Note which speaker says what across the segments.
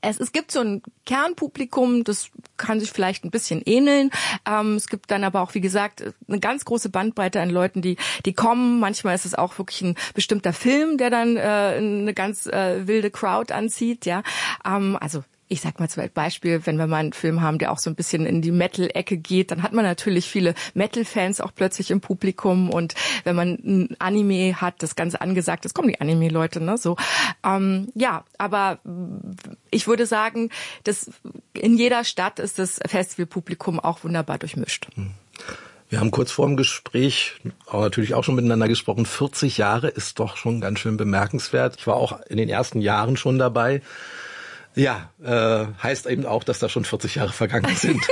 Speaker 1: Es gibt so ein Kernpublikum, das kann sich vielleicht ein bisschen ähneln. Es gibt dann aber auch, wie gesagt, eine ganz große Bandbreite an Leuten, die kommen. Manchmal ist es auch wirklich ein bestimmter Film, der dann eine ganz wilde Crowd anzieht. Ja, also ich sag mal zum Beispiel, wenn wir mal einen Film haben, der auch so ein bisschen in die Metal-Ecke geht, dann hat man natürlich viele Metal-Fans auch plötzlich im Publikum. Und wenn man ein Anime hat, das ganz angesagt ist, kommen die Anime-Leute, ne? So, ja, aber ich würde sagen, dass in jeder Stadt ist das Festivalpublikum auch wunderbar durchmischt.
Speaker 2: Wir haben kurz vor dem Gespräch aber natürlich auch schon miteinander gesprochen. 40 Jahre ist doch schon ganz schön bemerkenswert. Ich war auch in den ersten Jahren schon dabei. Ja, heißt eben auch, dass da schon 40 Jahre vergangen sind.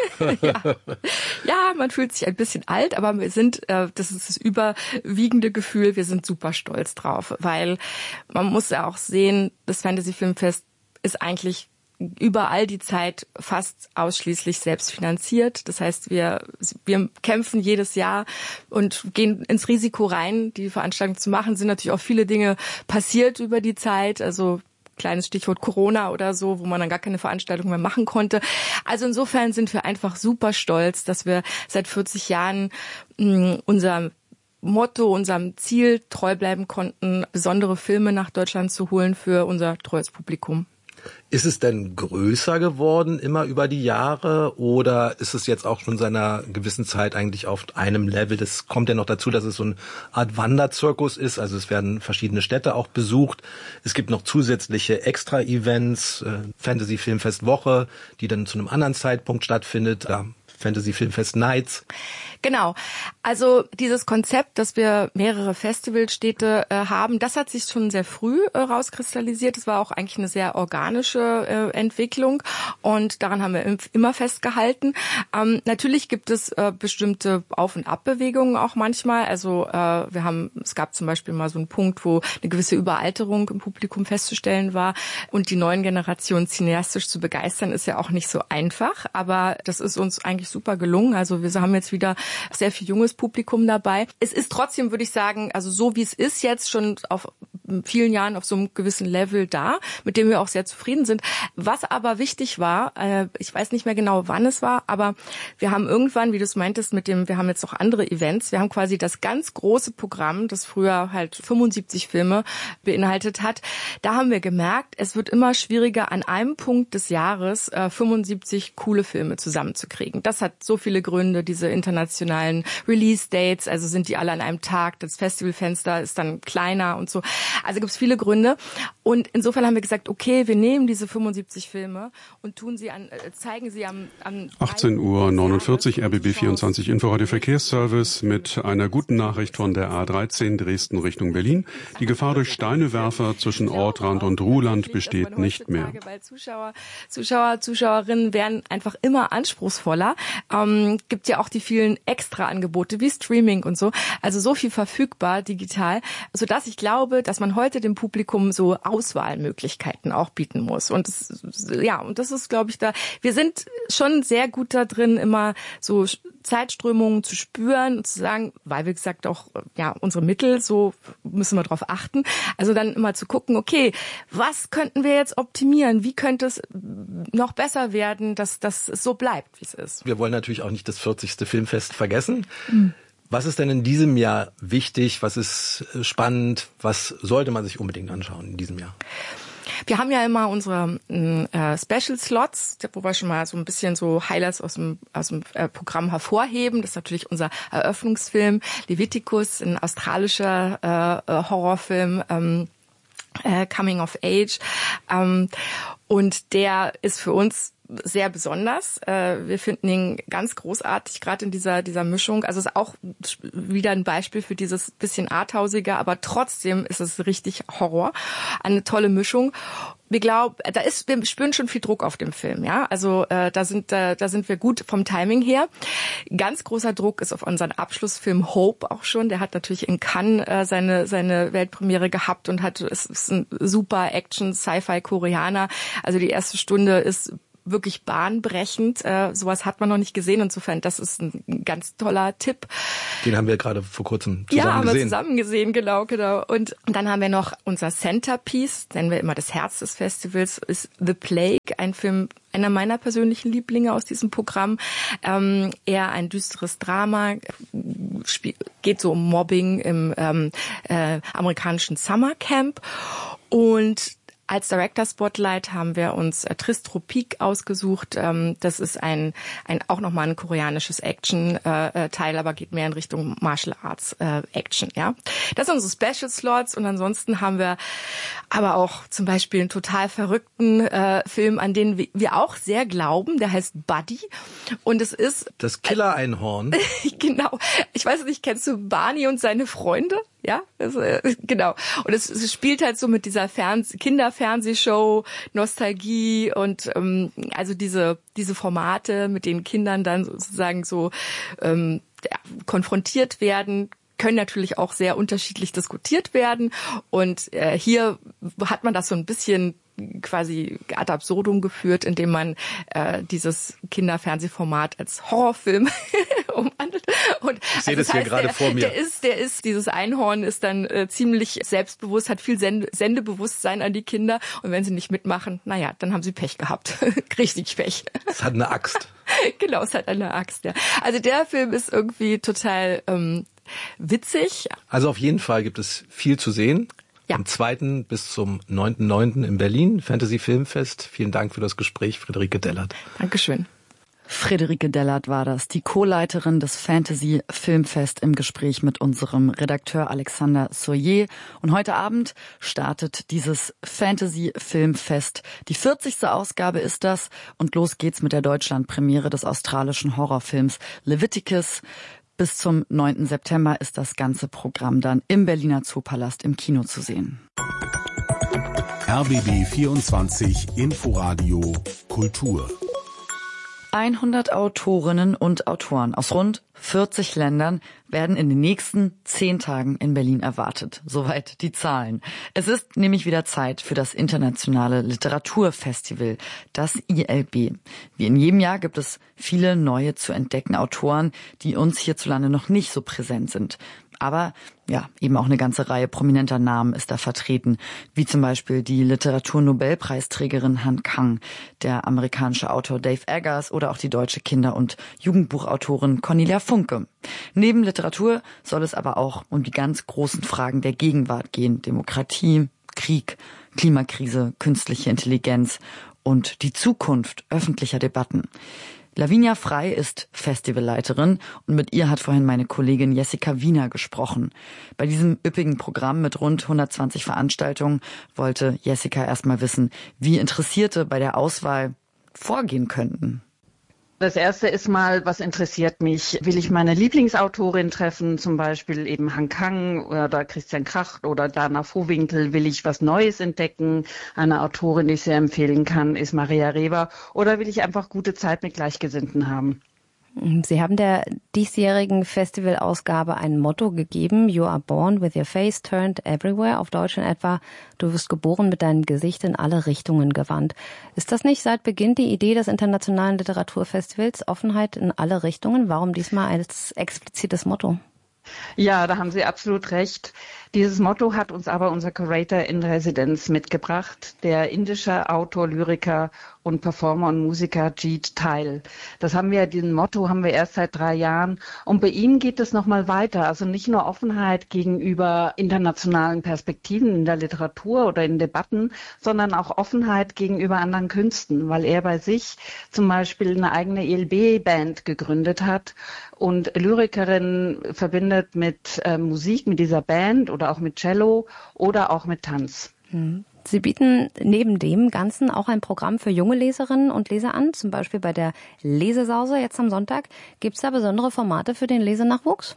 Speaker 1: Ja, man fühlt sich ein bisschen alt, aber wir sind, das ist das überwiegende Gefühl, wir sind super stolz drauf, weil man muss ja auch sehen, das Fantasy Filmfest ist eigentlich überall die Zeit fast ausschließlich selbst finanziert. Das heißt, wir kämpfen jedes Jahr und gehen ins Risiko rein, die Veranstaltung zu machen. Sind natürlich auch viele Dinge passiert über die Zeit, also kleines Stichwort Corona oder so, wo man dann gar keine Veranstaltung mehr machen konnte. Also insofern sind wir einfach super stolz, dass wir seit 40 Jahren unserem Motto, unserem Ziel treu bleiben konnten, besondere Filme nach Deutschland zu holen für unser treues Publikum.
Speaker 2: Ist es denn größer geworden immer über die Jahre oder ist es jetzt auch schon seit einer gewissen Zeit eigentlich auf einem Level? Das kommt ja noch dazu, dass es so eine Art Wanderzirkus ist. Also es werden verschiedene Städte auch besucht. Es gibt noch zusätzliche Extra-Events, Fantasy Filmfest Woche, die dann zu einem anderen Zeitpunkt stattfindet. Fantasy Filmfest Nights.
Speaker 1: Genau. Also dieses Konzept, dass wir mehrere Festivalstädte haben, das hat sich schon sehr früh rauskristallisiert. Das war auch eigentlich eine sehr organische Entwicklung und daran haben wir immer festgehalten. Natürlich gibt es bestimmte Auf- und Abbewegungen auch manchmal. Also es gab zum Beispiel mal so einen Punkt, wo eine gewisse Überalterung im Publikum festzustellen war und die neuen Generationen cineastisch zu begeistern, ist ja auch nicht so einfach. Aber das ist uns eigentlich super gelungen. Also wir haben jetzt wieder sehr viel junges Publikum dabei. Es ist trotzdem, würde ich sagen, also so wie es ist jetzt schon auf vielen Jahren auf so einem gewissen Level da, mit dem wir auch sehr zufrieden sind. Was aber wichtig war, ich weiß nicht mehr genau, wann es war, aber wir haben irgendwann, wie du es meintest, wir haben jetzt noch andere Events, wir haben quasi das ganz große Programm, das früher halt 75 Filme beinhaltet hat. Da haben wir gemerkt, es wird immer schwieriger, an einem Punkt des Jahres 75 coole Filme zusammenzukriegen. Das hat so viele Gründe, diese internationalen Release-Dates, also sind die alle an einem Tag, das Festivalfenster ist dann kleiner und so. Also gibt es viele Gründe. Und insofern haben wir gesagt, okay, wir nehmen diese 75 Filme und zeigen sie am
Speaker 3: 18:49 Uhr, RBB 24 Inforadio Verkehrsservice mit einer guten Nachricht von der A13 Dresden Richtung Berlin. Die Gefahr durch Steinewerfer zwischen Ortrand und Ruhland besteht nicht mehr.
Speaker 1: Weil Zuschauerinnen werden einfach immer anspruchsvoller. Gibt ja auch die vielen Extra-Angebote wie Streaming und so. Also so viel verfügbar digital, sodass ich glaube, dass man heute dem Publikum so Auswahlmöglichkeiten auch bieten muss. Und das ist, glaube ich, wir sind schon sehr gut da drin, immer so Zeitströmungen zu spüren und zu sagen, weil wir gesagt auch, ja, unsere Mittel, so müssen wir drauf achten. Also dann immer zu gucken, okay, was könnten wir jetzt optimieren? Wie könnte es noch besser werden, dass das so bleibt, wie es ist?
Speaker 2: Wir wollen natürlich auch nicht das 40. Filmfest vergessen. Was ist denn in diesem Jahr wichtig? Was ist spannend? Was sollte man sich unbedingt anschauen in diesem Jahr?
Speaker 1: Wir haben ja immer unsere Special Slots, wo wir schon mal so ein bisschen so Highlights aus dem Programm hervorheben. Das ist natürlich unser Eröffnungsfilm Leviticus, ein australischer Horrorfilm, Coming of Age. Und der ist für uns sehr besonders. Wir finden ihn ganz großartig, gerade in dieser Mischung. Also es ist auch wieder ein Beispiel für dieses bisschen arthausige, aber trotzdem ist es richtig Horror. Eine tolle Mischung. Wir spüren schon viel Druck auf dem Film, ja. Also da sind wir gut vom Timing her. Ganz großer Druck ist auf unseren Abschlussfilm Hope auch schon. Der hat natürlich in Cannes seine Weltpremiere gehabt und ist ein super Action, Sci-Fi Koreaner. Also die erste Stunde ist wirklich bahnbrechend. Sowas hat man noch nicht gesehen. Insofern, das ist ein ganz toller Tipp.
Speaker 2: Den haben wir gerade vor kurzem zusammen gesehen.
Speaker 1: Ja, haben wir zusammen gesehen, genau. Und dann haben wir noch unser Centerpiece, nennen wir immer das Herz des Festivals, ist The Plague, ein Film, einer meiner persönlichen Lieblinge aus diesem Programm. Eher ein düsteres Drama, geht so um Mobbing im amerikanischen Summercamp. Und als Director Spotlight haben wir uns Tristropique ausgesucht. Das ist auch nochmal ein koreanisches Action-Teil, aber geht mehr in Richtung Martial Arts Action, ja. Das sind unsere Special Slots und ansonsten haben wir aber auch zum Beispiel einen total verrückten Film, an den wir auch sehr glauben. Der heißt Buddy und es ist
Speaker 2: das Killer-Einhorn.
Speaker 1: Genau. Ich weiß nicht, kennst du Barney und seine Freunde? Ja, genau. Und es spielt halt so mit dieser Kinderfernsehshow, Nostalgie und also diese Formate, mit denen Kindern dann sozusagen so konfrontiert werden, können natürlich auch sehr unterschiedlich diskutiert werden. Und hier hat man das so ein bisschen quasi ad absurdum geführt, indem man dieses Kinderfernsehformat als Horrorfilm umwandelt. Und
Speaker 2: ich sehe das hier gerade vor mir.
Speaker 1: Dieses Einhorn ist dann ziemlich selbstbewusst, hat viel Sendebewusstsein an die Kinder. Und wenn sie nicht mitmachen, naja, dann haben sie Pech gehabt. Richtig Pech.
Speaker 2: Es hat eine Axt.
Speaker 1: Genau, es hat eine Axt, ja. Also der Film ist irgendwie total witzig.
Speaker 2: Also auf jeden Fall gibt es viel zu sehen. Ja. Am 2. bis zum 9.9. in Berlin, Fantasy Filmfest. Vielen Dank für das Gespräch, Friederike Dellert.
Speaker 1: Dankeschön.
Speaker 4: Friederike Dellert war das, die Co-Leiterin des Fantasy Filmfest im Gespräch mit unserem Redakteur Alexander Soyer. Und heute Abend startet dieses Fantasy Filmfest. Die 40. Ausgabe ist das und los geht's mit der Deutschlandpremiere des australischen Horrorfilms Leviticus. Bis zum 9. September ist das ganze Programm dann im Berliner Zoopalast im Kino zu sehen.
Speaker 5: RBB 24 Inforadio Kultur.
Speaker 4: 100 Autorinnen und Autoren aus rund 40 Ländern werden in den nächsten 10 Tagen in Berlin erwartet. Soweit die Zahlen. Es ist nämlich wieder Zeit für das internationale Literaturfestival, das ILB. Wie in jedem Jahr gibt es viele neue zu entdecken Autoren, die uns hierzulande noch nicht so präsent sind. Aber ja, eben auch eine ganze Reihe prominenter Namen ist da vertreten, wie zum Beispiel die Literaturnobelpreisträgerin Han Kang, der amerikanische Autor Dave Eggers oder auch die deutsche Kinder- und Jugendbuchautorin Cornelia Funke. Neben Literatur soll es aber auch um die ganz großen Fragen der Gegenwart gehen. Demokratie, Krieg, Klimakrise, künstliche Intelligenz und die Zukunft öffentlicher Debatten. Lavinia Frey ist Festivalleiterin und mit ihr hat vorhin meine Kollegin Jessica Wiener gesprochen. Bei diesem üppigen Programm mit rund 120 Veranstaltungen wollte Jessica erstmal wissen, wie Interessierte bei der Auswahl vorgehen könnten.
Speaker 6: Das erste ist mal, was interessiert mich? Will ich meine Lieblingsautorin treffen, zum Beispiel eben Han Kang oder Christian Kracht oder Dana Vohwinkel? Will ich was Neues entdecken? Eine Autorin, die ich sehr empfehlen kann, ist Maria Reber. Oder will ich einfach gute Zeit mit Gleichgesinnten haben?
Speaker 7: Sie haben der diesjährigen Festivalausgabe ein Motto gegeben, You are born with your face turned everywhere, auf Deutsch in etwa, du wirst geboren mit deinem Gesicht in alle Richtungen gewandt. Ist das nicht seit Beginn die Idee des Internationalen Literaturfestivals, Offenheit in alle Richtungen? Warum diesmal als explizites Motto?
Speaker 6: Ja, da haben Sie absolut recht. Dieses Motto hat uns aber unser Curator in Residenz mitgebracht, der indische Autor, Lyriker und Performer und Musiker Jeet Thayil. Diesen Motto haben wir erst seit 3 Jahren und bei ihm geht es nochmal weiter. Also nicht nur Offenheit gegenüber internationalen Perspektiven in der Literatur oder in Debatten, sondern auch Offenheit gegenüber anderen Künsten, weil er bei sich zum Beispiel eine eigene ILB-Band gegründet hat und Lyrikerin verbindet mit Musik, mit dieser Band oder auch mit Cello oder auch mit Tanz.
Speaker 7: Sie bieten neben dem Ganzen auch ein Programm für junge Leserinnen und Leser an, zum Beispiel bei der Lesesause jetzt am Sonntag. Gibt es da besondere Formate für den Lesenachwuchs?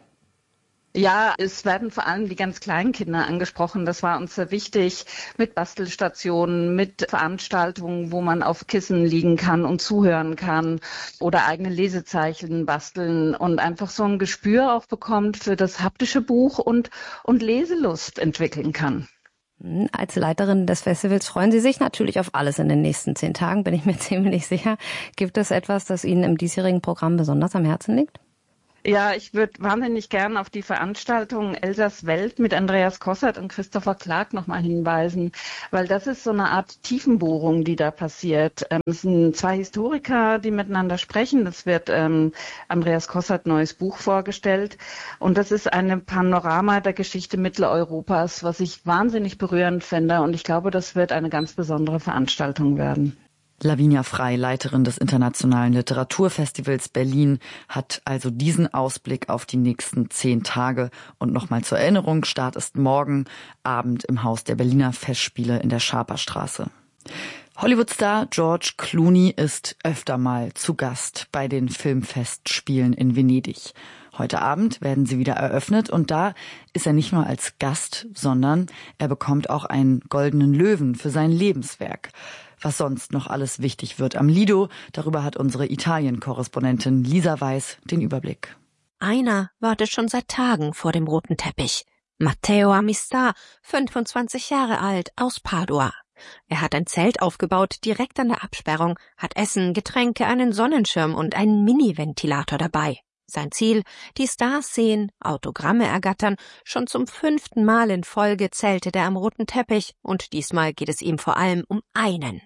Speaker 6: Ja, es werden vor allem die ganz kleinen Kinder angesprochen. Das war uns sehr wichtig, mit Bastelstationen, mit Veranstaltungen, wo man auf Kissen liegen kann und zuhören kann oder eigene Lesezeichen basteln und einfach so ein Gespür auch bekommt für das haptische Buch und Leselust entwickeln kann.
Speaker 7: Als Leiterin des Festivals freuen Sie sich natürlich auf alles in den nächsten 10 Tagen, bin ich mir ziemlich sicher. Gibt es etwas, das Ihnen im diesjährigen Programm besonders am Herzen liegt?
Speaker 6: Ja, ich würde wahnsinnig gern auf die Veranstaltung Elsas Welt mit Andreas Kossert und Christopher Clark nochmal hinweisen, weil das ist so eine Art Tiefenbohrung, die da passiert. Es sind 2 Historiker, die miteinander sprechen. Das wird Andreas Kossert neues Buch vorgestellt und das ist ein Panorama der Geschichte Mitteleuropas, was ich wahnsinnig berührend fände und ich glaube, das wird eine ganz besondere Veranstaltung werden.
Speaker 4: Lavinia Frey, Leiterin des Internationalen Literaturfestivals Berlin, hat also diesen Ausblick auf die nächsten 10 Tage. Und nochmal zur Erinnerung, Start ist morgen Abend im Haus der Berliner Festspiele in der Schaperstraße. Hollywood-Star George Clooney ist öfter mal zu Gast bei den Filmfestspielen in Venedig. Heute Abend werden sie wieder eröffnet und da ist er nicht nur als Gast, sondern er bekommt auch einen goldenen Löwen für sein Lebenswerk. Was sonst noch alles wichtig wird am Lido, darüber hat unsere Italien-Korrespondentin Lisa Weiß den Überblick.
Speaker 8: Einer wartet schon seit Tagen vor dem roten Teppich. Matteo Amistà, 25 Jahre alt, aus Padua. Er hat ein Zelt aufgebaut, direkt an der Absperrung, hat Essen, Getränke, einen Sonnenschirm und einen Mini-Ventilator dabei. Sein Ziel, die Stars sehen, Autogramme ergattern. Schon zum 5. Mal in Folge zeltet er am roten Teppich und diesmal geht es ihm vor allem um einen.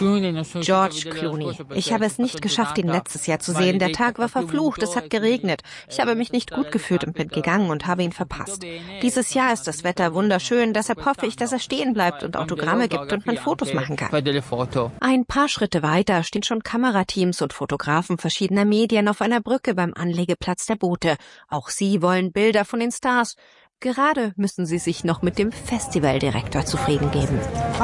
Speaker 8: George Clooney. Ich habe es nicht geschafft, ihn letztes Jahr zu sehen. Der Tag war verflucht, es hat geregnet. Ich habe mich nicht gut gefühlt und bin gegangen und habe ihn verpasst. Dieses Jahr ist das Wetter wunderschön, deshalb hoffe ich, dass er stehen bleibt und Autogramme gibt und man Fotos machen kann. Ein paar Schritte weiter stehen schon Kamerateams und Fotografen verschiedener Medien auf einer Brücke beim Anlegeplatz der Boote. Auch sie wollen Bilder von den Stars. Gerade müssen sie sich noch mit dem Festivaldirektor zufrieden geben.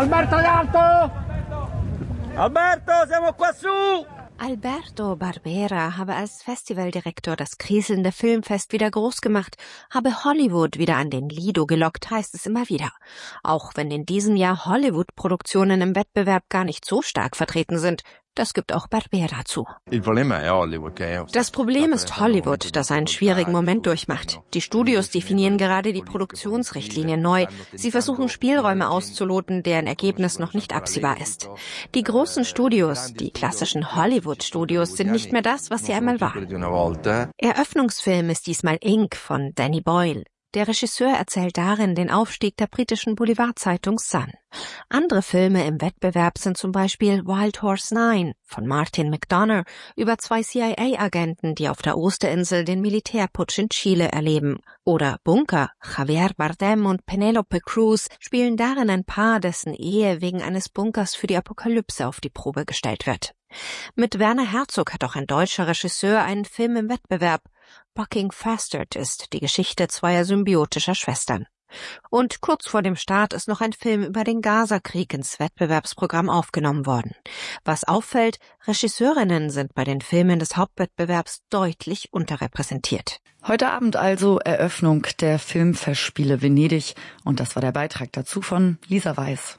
Speaker 8: Alberto Barbera habe als Festivaldirektor das kriselnde Filmfest wieder groß gemacht, habe Hollywood wieder an den Lido gelockt, heißt es immer wieder. Auch wenn in diesem Jahr Hollywood-Produktionen im Wettbewerb gar nicht so stark vertreten sind. Das gibt auch Barbera zu. Das Problem ist Hollywood, das einen schwierigen Moment durchmacht. Die Studios definieren gerade die Produktionsrichtlinien neu. Sie versuchen Spielräume auszuloten, deren Ergebnis noch nicht absehbar ist. Die großen Studios, die klassischen Hollywood-Studios, sind nicht mehr das, was sie einmal waren. Eröffnungsfilm ist diesmal Ink von Danny Boyle. Der Regisseur erzählt darin den Aufstieg der britischen Boulevardzeitung Sun. Andere Filme im Wettbewerb sind zum Beispiel Wild Horse 9 von Martin McDonagh über 2 CIA-Agenten, die auf der Osterinsel den Militärputsch in Chile erleben. Oder Bunker, Javier Bardem und Penelope Cruz spielen darin ein Paar, dessen Ehe wegen eines Bunkers für die Apokalypse auf die Probe gestellt wird. Mit Werner Herzog hat auch ein deutscher Regisseur einen Film im Wettbewerb. Bucking Fastard ist die Geschichte 2 symbiotischer Schwestern. Und kurz vor dem Start ist noch ein Film über den Gaza-Krieg ins Wettbewerbsprogramm aufgenommen worden. Was auffällt, Regisseurinnen sind bei den Filmen des Hauptwettbewerbs deutlich unterrepräsentiert.
Speaker 4: Heute Abend also Eröffnung der Filmfestspiele Venedig. Und das war der Beitrag dazu von Lisa Weiß.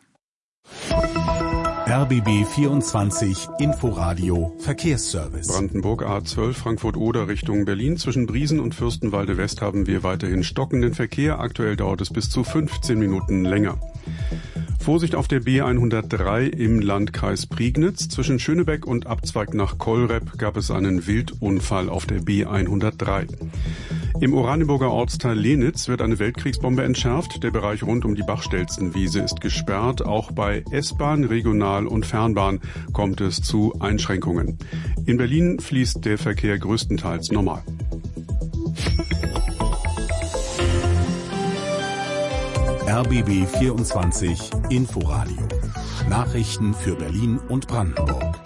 Speaker 5: RBB 24 Inforadio Verkehrsservice.
Speaker 3: Brandenburg A12 Frankfurt-Oder Richtung Berlin. Zwischen Briesen und Fürstenwalde West haben wir weiterhin stockenden Verkehr. Aktuell dauert es bis zu 15 Minuten länger. Vorsicht auf der B103 im Landkreis Prignitz. Zwischen Schönebeck und Abzweig nach Kollrep gab es einen Wildunfall auf der B103. Im Oranienburger Ortsteil Lenitz wird eine Weltkriegsbombe entschärft. Der Bereich rund um die Bachstelzenwiese ist gesperrt. Auch bei S-Bahn, Regional- und Fernbahn kommt es zu Einschränkungen. In Berlin fließt der Verkehr größtenteils normal.
Speaker 5: RBB 24 Inforadio. Nachrichten für Berlin und Brandenburg.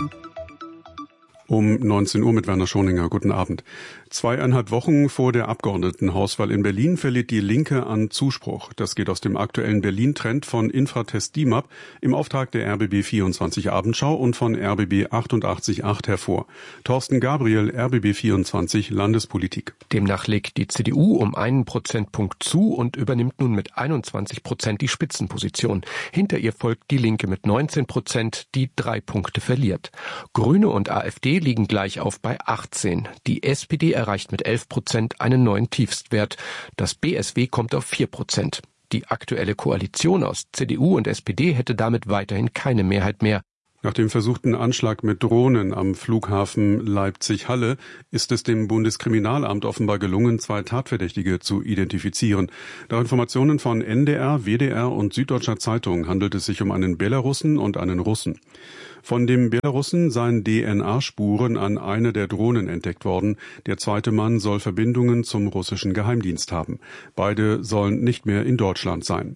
Speaker 3: Um 19 Uhr mit Werner Schoninger. Guten Abend. 2,5 Wochen vor der Abgeordnetenhauswahl in Berlin verliert die Linke an Zuspruch. Das geht aus dem aktuellen Berlin-Trend von Infratest DIMAP im Auftrag der RBB 24 Abendschau und von RBB 88.8 hervor. Thorsten Gabriel, RBB 24 Landespolitik.
Speaker 9: Demnach legt die CDU um 1 Prozentpunkt zu und übernimmt nun mit 21% die Spitzenposition. Hinter ihr folgt die Linke mit 19%, die 3 Punkte verliert. Grüne und AfD liegen gleich auf bei 18. Die SPD erreicht mit 11% einen neuen Tiefstwert. Das BSW kommt auf 4%. Die aktuelle Koalition aus CDU und SPD hätte damit weiterhin keine Mehrheit mehr.
Speaker 3: Nach dem versuchten Anschlag mit Drohnen am Flughafen Leipzig-Halle ist es dem Bundeskriminalamt offenbar gelungen, 2 Tatverdächtige zu identifizieren. Nach Informationen von NDR, WDR und Süddeutscher Zeitung handelt es sich um einen Belarussen und einen Russen. Von dem Belarussen seien DNA-Spuren an einer der Drohnen entdeckt worden. Der zweite Mann soll Verbindungen zum russischen Geheimdienst haben. Beide sollen nicht mehr in Deutschland sein.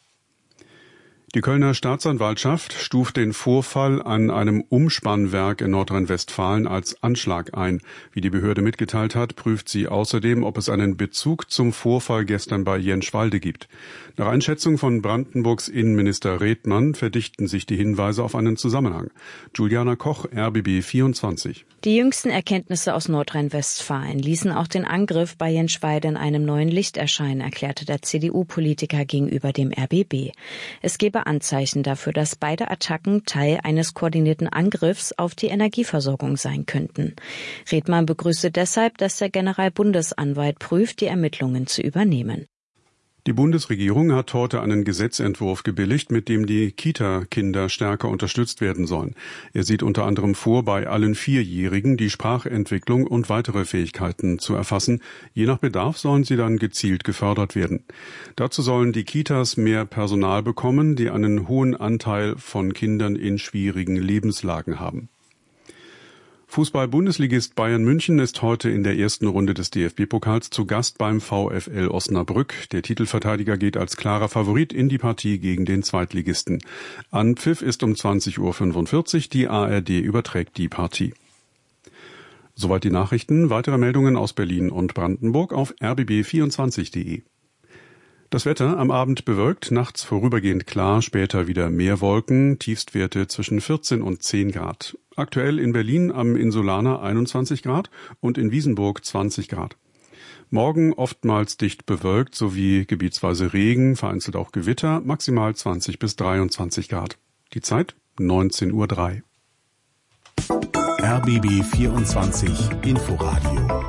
Speaker 3: Die Kölner Staatsanwaltschaft stuft den Vorfall an einem Umspannwerk in Nordrhein-Westfalen als Anschlag ein. Wie die Behörde mitgeteilt hat, prüft sie außerdem, ob es einen Bezug zum Vorfall gestern bei Jenschwalde gibt. Nach Einschätzung von Brandenburgs Innenminister Redmann verdichten sich die Hinweise auf einen Zusammenhang. Juliana Koch, RBB 24.
Speaker 10: Die jüngsten Erkenntnisse aus Nordrhein-Westfalen ließen auch den Angriff bei Jenschwalde in einem neuen Licht erscheinen, erklärte der CDU-Politiker gegenüber dem RBB. Es gebe Anzeichen dafür, dass beide Attacken Teil eines koordinierten Angriffs auf die Energieversorgung sein könnten. Redmann begrüßte deshalb, dass der Generalbundesanwalt prüft, die Ermittlungen zu übernehmen.
Speaker 3: Die Bundesregierung hat heute einen Gesetzentwurf gebilligt, mit dem die Kita-Kinder stärker unterstützt werden sollen. Er sieht unter anderem vor, bei allen 4-Jährigen die Sprachentwicklung und weitere Fähigkeiten zu erfassen. Je nach Bedarf sollen sie dann gezielt gefördert werden. Dazu sollen die Kitas mehr Personal bekommen, die einen hohen Anteil von Kindern in schwierigen Lebenslagen haben. Fußball-Bundesligist Bayern München ist heute in der ersten Runde des DFB-Pokals zu Gast beim VfL Osnabrück. Der Titelverteidiger geht als klarer Favorit in die Partie gegen den Zweitligisten. Anpfiff ist um 20:45 Uhr. Die ARD überträgt die Partie. Soweit die Nachrichten. Weitere Meldungen aus Berlin und Brandenburg auf rbb24.de. Das Wetter am Abend bewölkt, nachts vorübergehend klar, später wieder mehr Wolken, Tiefstwerte zwischen 14 und 10 Grad. Aktuell in Berlin am Insulaner 21 Grad und in Wiesenburg 20 Grad. Morgen oftmals dicht bewölkt sowie gebietsweise Regen, vereinzelt auch Gewitter, maximal 20 bis 23 Grad. Die Zeit 19:03 Uhr.
Speaker 5: RBB 24 Inforadio.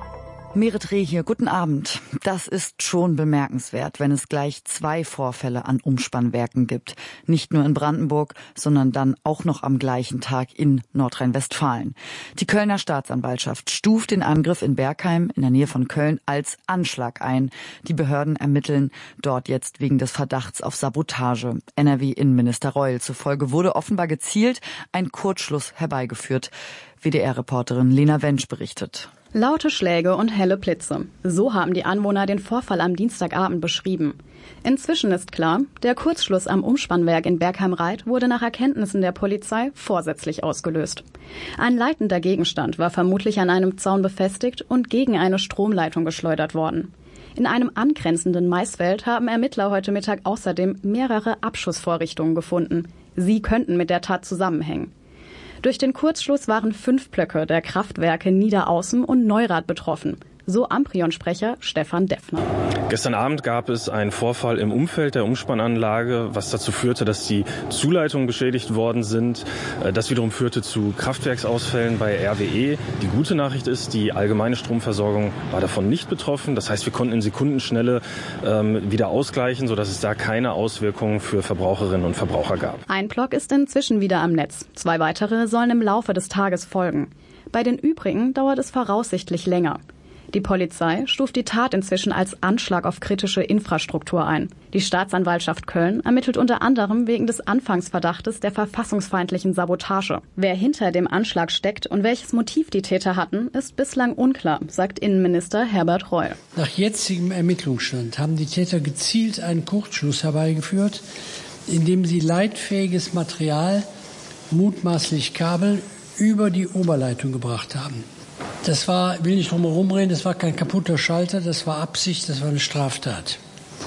Speaker 4: Merit Reh hier, guten Abend. Das ist schon bemerkenswert, wenn es gleich 2 Vorfälle an Umspannwerken gibt. Nicht nur in Brandenburg, sondern dann auch noch am gleichen Tag in Nordrhein-Westfalen. Die Kölner Staatsanwaltschaft stuft den Angriff in Bergheim in der Nähe von Köln als Anschlag ein. Die Behörden ermitteln dort jetzt wegen des Verdachts auf Sabotage. NRW-Innenminister Reul zufolge wurde offenbar gezielt ein Kurzschluss herbeigeführt. WDR-Reporterin Lena Wensch berichtet.
Speaker 11: Laute Schläge und helle Blitze. So haben die Anwohner den Vorfall am Dienstagabend beschrieben. Inzwischen ist klar, der Kurzschluss am Umspannwerk in Bergheim-Reit wurde nach Erkenntnissen der Polizei vorsätzlich ausgelöst. Ein leitender Gegenstand war vermutlich an einem Zaun befestigt und gegen eine Stromleitung geschleudert worden. In einem angrenzenden Maisfeld haben Ermittler heute Mittag außerdem mehrere Abschussvorrichtungen gefunden. Sie könnten mit der Tat zusammenhängen. Durch den Kurzschluss waren 5 Blöcke der Kraftwerke Niederaußen und Neurath betroffen. So Amprion-Sprecher Stefan Deffner.
Speaker 12: Gestern Abend gab es einen Vorfall im Umfeld der Umspannanlage, was dazu führte, dass die Zuleitungen beschädigt worden sind. Das wiederum führte zu Kraftwerksausfällen bei RWE. Die gute Nachricht ist, die allgemeine Stromversorgung war davon nicht betroffen. Das heißt, wir konnten in Sekundenschnelle wieder ausgleichen, sodass es da keine Auswirkungen für Verbraucherinnen und Verbraucher gab.
Speaker 11: Ein Block ist inzwischen wieder am Netz. 2 weitere sollen im Laufe des Tages folgen. Bei den übrigen dauert es voraussichtlich länger. Die Polizei stuft die Tat inzwischen als Anschlag auf kritische Infrastruktur ein. Die Staatsanwaltschaft Köln ermittelt unter anderem wegen des Anfangsverdachtes der verfassungsfeindlichen Sabotage. Wer hinter dem Anschlag steckt und welches Motiv die Täter hatten, ist bislang unklar, sagt Innenminister Herbert Reul.
Speaker 13: Nach jetzigem Ermittlungsstand haben die Täter gezielt einen Kurzschluss herbeigeführt, indem sie leitfähiges Material, mutmaßlich Kabel, über die Oberleitung gebracht haben. Das war, will nicht drum herum reden, das war kein kaputter Schalter, das war Absicht, das war eine Straftat.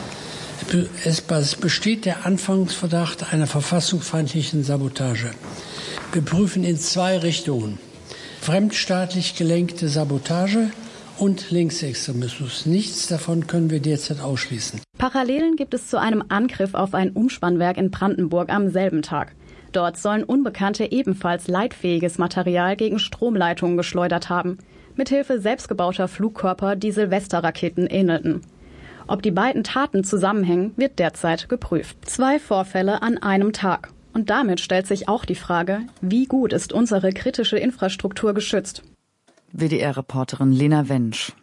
Speaker 13: Es besteht der Anfangsverdacht einer verfassungsfeindlichen Sabotage. Wir prüfen in 2 Richtungen. Fremdstaatlich gelenkte Sabotage und Linksextremismus. Nichts davon können wir derzeit ausschließen.
Speaker 11: Parallelen gibt es zu einem Angriff auf ein Umspannwerk in Brandenburg am selben Tag. Dort sollen Unbekannte ebenfalls leitfähiges Material gegen Stromleitungen geschleudert haben, mithilfe selbstgebauter Flugkörper, die Silvesterraketen ähnelten. Ob die beiden Taten zusammenhängen, wird derzeit geprüft. 2 Vorfälle an einem Tag. Und damit stellt sich auch die Frage, wie gut ist unsere kritische Infrastruktur geschützt?
Speaker 4: WDR-Reporterin Lena Wensch.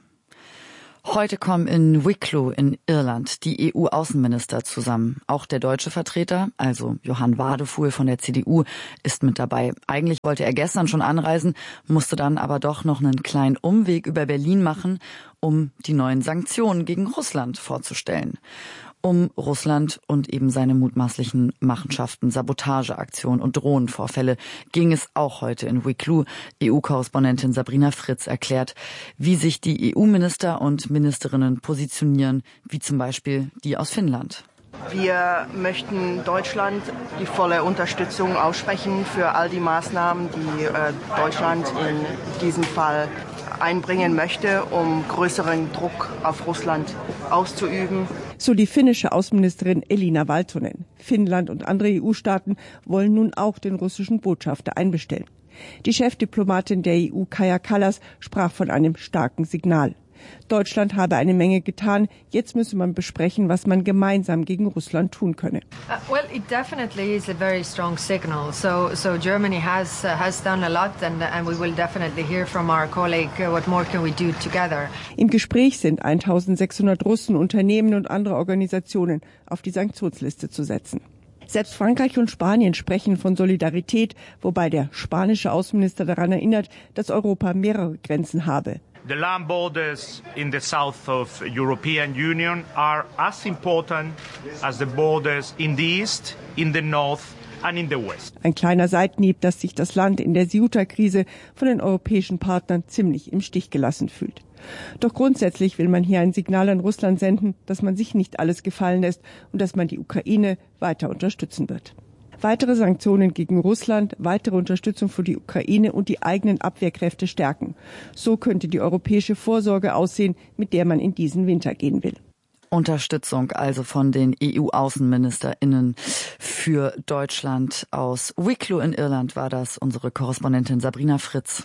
Speaker 4: Heute kommen in Wicklow in Irland die EU-Außenminister zusammen. Auch der deutsche Vertreter, also Johann Wadefuhl von der CDU, ist mit dabei. Eigentlich wollte er gestern schon anreisen, musste dann aber doch noch einen kleinen Umweg über Berlin machen, um die neuen Sanktionen gegen Russland vorzustellen. Um Russland und eben seine mutmaßlichen Machenschaften, Sabotageaktionen und Drohnenvorfälle ging es auch heute in Wicklow. EU-Korrespondentin Sabrina Fritz erklärt, wie sich die EU-Minister und Ministerinnen positionieren, wie zum Beispiel die aus Finnland.
Speaker 14: Wir möchten Deutschland die volle Unterstützung aussprechen für all die Maßnahmen, die Deutschland in diesem Fall einbringen möchte, um größeren Druck auf Russland auszuüben.
Speaker 15: So die finnische Außenministerin Elina Valtonen. Finnland und andere EU-Staaten wollen nun auch den russischen Botschafter einbestellen. Die Chefdiplomatin der EU, Kaja Kallas, sprach von einem starken Signal. Deutschland habe eine Menge getan. Jetzt müsse man besprechen, was man gemeinsam gegen Russland tun könne.
Speaker 16: Well, it definitely is a very strong signal. So Germany has done a lot, and we will definitely hear from our colleague what more can we do together.
Speaker 15: Im Gespräch sind 1600 Russen, Unternehmen und andere Organisationen auf die Sanktionsliste zu setzen. Selbst Frankreich und Spanien sprechen von Solidarität, wobei der spanische Außenminister daran erinnert, dass Europa mehrere Grenzen habe.
Speaker 17: The land borders in the south of European Union are as important as the borders in the east, in the north and in the west.
Speaker 15: Ein kleiner Seitenhieb, dass sich das Land in der Ceuta-Krise von den europäischen Partnern ziemlich im Stich gelassen fühlt. Doch grundsätzlich will man hier ein Signal an Russland senden, dass man sich nicht alles gefallen lässt und dass man die Ukraine weiter unterstützen wird. Weitere Sanktionen gegen Russland, weitere Unterstützung für die Ukraine und die eigenen Abwehrkräfte stärken. So könnte die europäische Vorsorge aussehen, mit der man in diesen Winter gehen will.
Speaker 4: Unterstützung also von den EU-AußenministerInnen für Deutschland. Aus Wicklow in Irland war das unsere Korrespondentin Sabrina Fritz.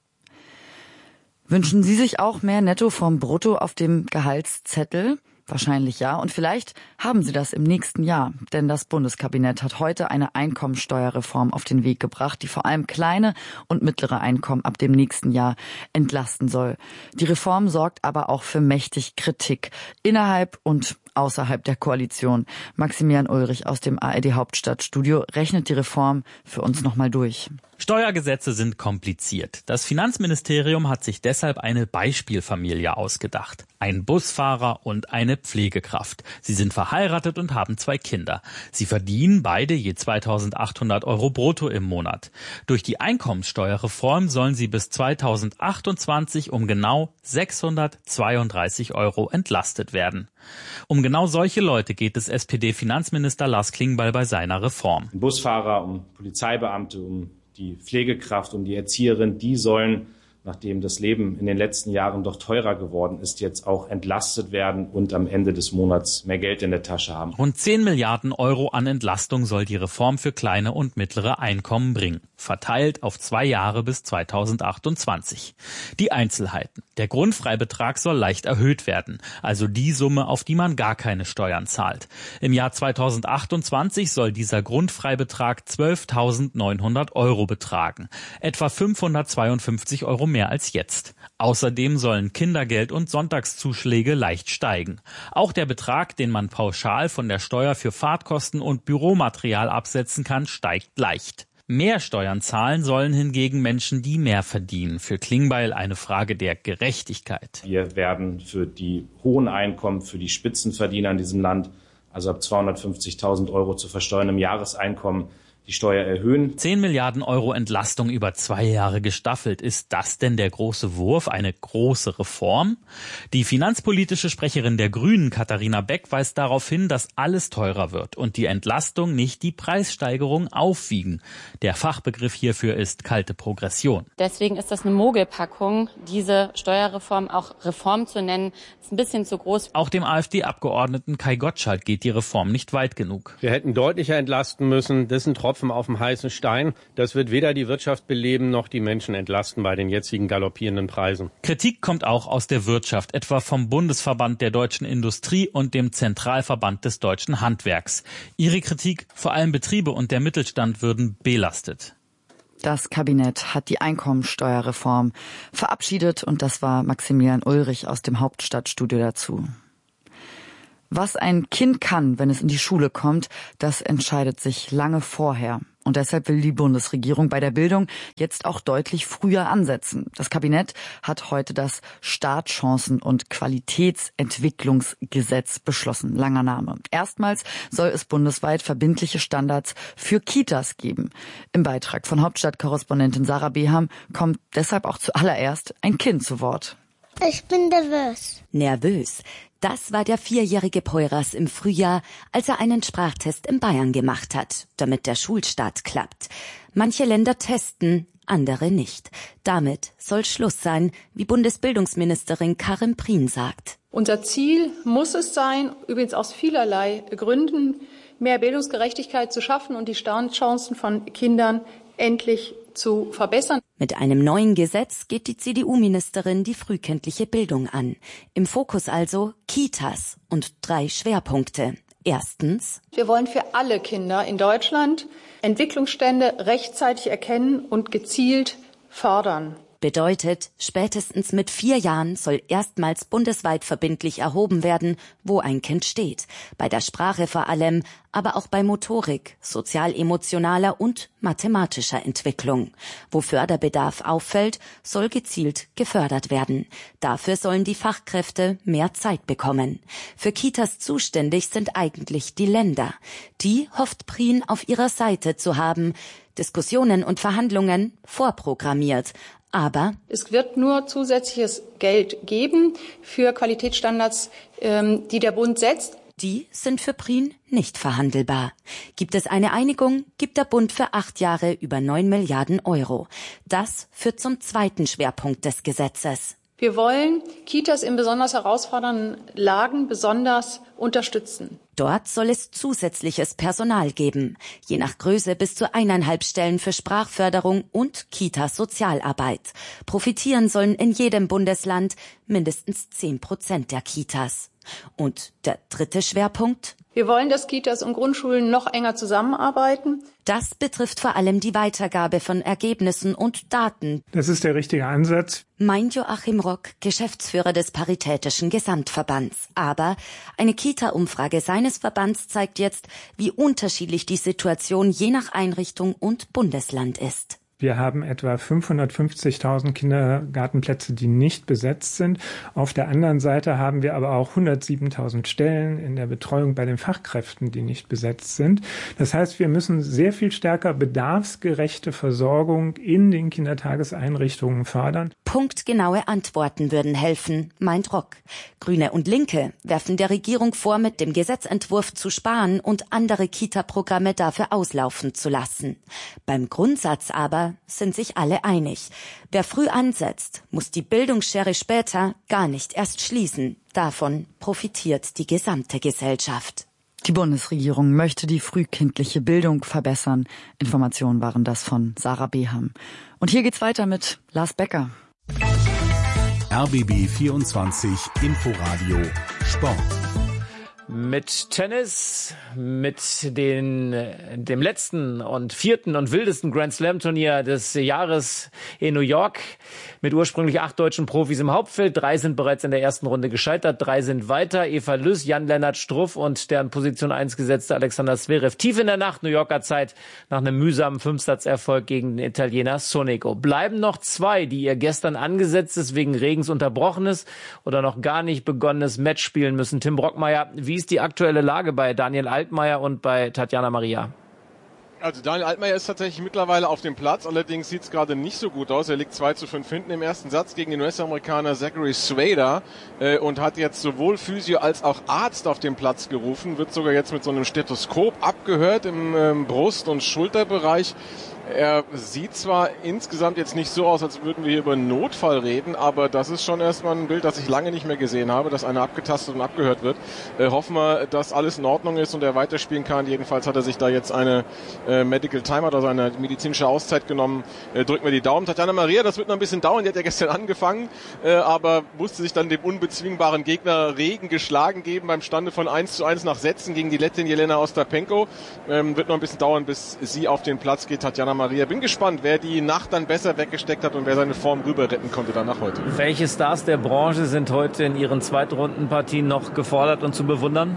Speaker 4: Wünschen Sie sich auch mehr Netto vom Brutto auf dem Gehaltszettel? Wahrscheinlich ja. Und vielleicht haben Sie das im nächsten Jahr. Denn das Bundeskabinett hat heute eine Einkommensteuerreform auf den Weg gebracht, die vor allem kleine und mittlere Einkommen ab dem nächsten Jahr entlasten soll. Die Reform sorgt aber auch für mächtig Kritik innerhalb und außerhalb der Koalition. Maximilian Ulrich aus dem ARD-Hauptstadtstudio rechnet die Reform für uns nochmal durch.
Speaker 18: Steuergesetze sind kompliziert. Das Finanzministerium hat sich deshalb eine Beispielfamilie ausgedacht. Ein Busfahrer und eine Pflegekraft. Sie sind verheiratet und haben 2 Kinder. Sie verdienen beide je 2.800 € brutto im Monat. Durch die Einkommenssteuerreform sollen sie bis 2028 um genau 632 € entlastet werden. Um genau solche Leute geht es SPD-Finanzminister Lars Klingbeil bei seiner Reform.
Speaker 19: Um Busfahrer, um Polizeibeamte, um die Pflegekraft, um die Erzieherin, die sollen, nachdem das Leben in den letzten Jahren doch teurer geworden ist, jetzt auch entlastet werden und am Ende des Monats mehr Geld in der Tasche haben.
Speaker 18: Rund 10 Milliarden € an Entlastung soll die Reform für kleine und mittlere Einkommen bringen, verteilt auf 2 Jahre bis 2028. Die Einzelheiten. Der Grundfreibetrag soll leicht erhöht werden, also die Summe, auf die man gar keine Steuern zahlt. Im Jahr 2028 soll dieser Grundfreibetrag 12.900 € betragen, etwa 552 € mehr als jetzt. Außerdem sollen Kindergeld und Sonntagszuschläge leicht steigen. Auch der Betrag, den man pauschal von der Steuer für Fahrtkosten und Büromaterial absetzen kann, steigt leicht. Mehr Steuern zahlen sollen hingegen Menschen, die mehr verdienen. Für Klingbeil eine Frage der Gerechtigkeit.
Speaker 19: Wir werden für die hohen Einkommen, für die Spitzenverdiener in diesem Land, also ab 250.000 € zu versteuerndem Jahreseinkommen, die Steuer erhöhen.
Speaker 18: 10 Milliarden € Entlastung über 2 Jahre gestaffelt. Ist das denn der große Wurf, eine große Reform? Die finanzpolitische Sprecherin der Grünen, Katharina Beck, weist darauf hin, dass alles teurer wird und die Entlastung nicht die Preissteigerung aufwiegen. Der Fachbegriff hierfür ist kalte Progression.
Speaker 20: Deswegen ist das eine Mogelpackung, diese Steuerreform auch Reform zu nennen, ist ein bisschen zu groß.
Speaker 18: Auch dem AfD-Abgeordneten Kai Gottschalk geht die Reform nicht weit genug.
Speaker 21: Wir hätten deutlicher entlasten müssen, dessen trotz Tropfen auf dem heißen Stein. Das wird weder die Wirtschaft beleben noch die Menschen entlasten bei den jetzigen galoppierenden Preisen.
Speaker 18: Kritik kommt auch aus der Wirtschaft, etwa vom Bundesverband der deutschen Industrie und dem Zentralverband des deutschen Handwerks. Ihre Kritik: vor allem Betriebe und der Mittelstand würden belastet.
Speaker 4: Das Kabinett hat die Einkommensteuerreform verabschiedet und das war Maximilian Ulrich aus dem Hauptstadtstudio dazu. Was ein Kind kann, wenn es in die Schule kommt, das entscheidet sich lange vorher. Und deshalb will die Bundesregierung bei der Bildung jetzt auch deutlich früher ansetzen. Das Kabinett hat heute das Startchancen- und Qualitätsentwicklungsgesetz beschlossen. Langer Name. Erstmals soll es bundesweit verbindliche Standards für Kitas geben. Im Beitrag von Hauptstadtkorrespondentin Sarah Beham kommt deshalb auch zuallererst ein Kind zu Wort.
Speaker 22: Ich bin nervös.
Speaker 23: Nervös. Das war der 4-jährige Poyraz im Frühjahr, als er einen Sprachtest in Bayern gemacht hat, damit der Schulstart klappt. Manche Länder testen, andere nicht. Damit soll Schluss sein, wie Bundesbildungsministerin Karin Prien sagt.
Speaker 24: Unser Ziel muss es sein, übrigens aus vielerlei Gründen, mehr Bildungsgerechtigkeit zu schaffen und die Startchancen von Kindern endlich zu verbessern.
Speaker 23: Mit einem neuen Gesetz geht die CDU-Ministerin die frühkindliche Bildung an. Im Fokus also Kitas und 3 Schwerpunkte. Erstens:
Speaker 24: Wir wollen für alle Kinder in Deutschland Entwicklungsstände rechtzeitig erkennen und gezielt fördern.
Speaker 23: Bedeutet, spätestens mit 4 Jahren soll erstmals bundesweit verbindlich erhoben werden, wo ein Kind steht. Bei der Sprache vor allem, aber auch bei Motorik, sozial-emotionaler und mathematischer Entwicklung. Wo Förderbedarf auffällt, soll gezielt gefördert werden. Dafür sollen die Fachkräfte mehr Zeit bekommen. Für Kitas zuständig sind eigentlich die Länder. Die hofft Prien auf ihrer Seite zu haben. Diskussionen und Verhandlungen vorprogrammiert. Aber
Speaker 24: es wird nur zusätzliches Geld geben für Qualitätsstandards, die der Bund setzt.
Speaker 23: Die sind für Prien nicht verhandelbar. Gibt es eine Einigung, gibt der Bund für 8 Jahre über 9 Milliarden Euro. Das führt zum zweiten Schwerpunkt des Gesetzes.
Speaker 24: Wir wollen Kitas in besonders herausfordernden Lagen besonders unterstützen.
Speaker 23: Dort soll es zusätzliches Personal geben, je nach Größe bis zu 1,5 Stellen für Sprachförderung und Kita-Sozialarbeit. Profitieren sollen in jedem Bundesland mindestens 10% der Kitas. Und der dritte Schwerpunkt?
Speaker 24: Wir wollen, dass Kitas und Grundschulen noch enger zusammenarbeiten.
Speaker 23: Das betrifft vor allem die Weitergabe von Ergebnissen und Daten.
Speaker 25: Das ist der richtige Ansatz,
Speaker 23: meint Joachim Rock, Geschäftsführer des Paritätischen Gesamtverbands. Aber eine Kita-Umfrage seines Verbands zeigt jetzt, wie unterschiedlich die Situation je nach Einrichtung und Bundesland ist.
Speaker 25: Wir haben etwa 550.000 Kindergartenplätze, die nicht besetzt sind. Auf der anderen Seite haben wir aber auch 107.000 Stellen in der Betreuung bei den Fachkräften, die nicht besetzt sind. Das heißt, wir müssen sehr viel stärker bedarfsgerechte Versorgung in den Kindertageseinrichtungen fördern.
Speaker 23: Punktgenaue Antworten würden helfen, meint Rock. Grüne und Linke werfen der Regierung vor, mit dem Gesetzentwurf zu sparen und andere Kita-Programme dafür auslaufen zu lassen. Beim Grundsatz aber sind sich alle einig. Wer früh ansetzt, muss die Bildungsschere später gar nicht erst schließen. Davon profitiert die gesamte Gesellschaft.
Speaker 4: Die Bundesregierung möchte die frühkindliche Bildung verbessern. Informationen waren das von Sarah Beham. Und hier geht's weiter mit Lars Becker.
Speaker 5: RBB 24 Inforadio Sport.
Speaker 26: Mit Tennis, mit dem letzten und 4. und wildesten Grand Slam Turnier des Jahres in New York, mit ursprünglich 8 deutschen Profis im Hauptfeld. 3 sind bereits in der ersten Runde gescheitert, 3 sind weiter. Eva Lüss, Jan-Lennart Struff und der an Position 1 gesetzte Alexander Zverev. Tief in der Nacht, New Yorker Zeit, nach einem mühsamen 5-Satz-Erfolg gegen den Italiener Sonego. Bleiben noch 2, die ihr gestern angesetztes, wegen Regens unterbrochenes oder noch gar nicht begonnenes Match spielen müssen. Tim Brockmeier, wie ist die aktuelle Lage bei Daniel Altmaier und bei Tatjana Maria?
Speaker 27: Also Daniel Altmaier ist tatsächlich mittlerweile auf dem Platz, allerdings sieht es gerade nicht so gut aus. Er liegt 2:5 hinten im ersten Satz gegen den US-Amerikaner Zachary Swader und hat jetzt sowohl Physio als auch Arzt auf den Platz gerufen, wird sogar jetzt mit so einem Stethoskop abgehört im Brust- und Schulterbereich. Er sieht zwar insgesamt jetzt nicht so aus, als würden wir hier über einen Notfall reden, aber das ist schon erstmal ein Bild, das ich lange nicht mehr gesehen habe, dass einer abgetastet und abgehört wird. Hoffen wir, dass alles in Ordnung ist und er weiterspielen kann. Jedenfalls hat er sich da jetzt eine Medical Timeout, also eine medizinische Auszeit genommen. Drücken wir die Daumen. Tatjana Maria, das wird noch ein bisschen dauern, die hat ja gestern angefangen, aber musste sich dann dem unbezwingbaren Gegner Regen geschlagen geben beim Stande von 1:1 nach Sätzen gegen die Lettin Jelena Ostapenko. Wird noch ein bisschen dauern, bis sie auf den Platz geht. Tatjana Maria. Bin gespannt, wer die Nacht dann besser weggesteckt hat und wer seine Form rüber retten konnte danach heute.
Speaker 26: Welche Stars der Branche sind heute in ihren Zweitrundenpartien noch gefordert und zu bewundern?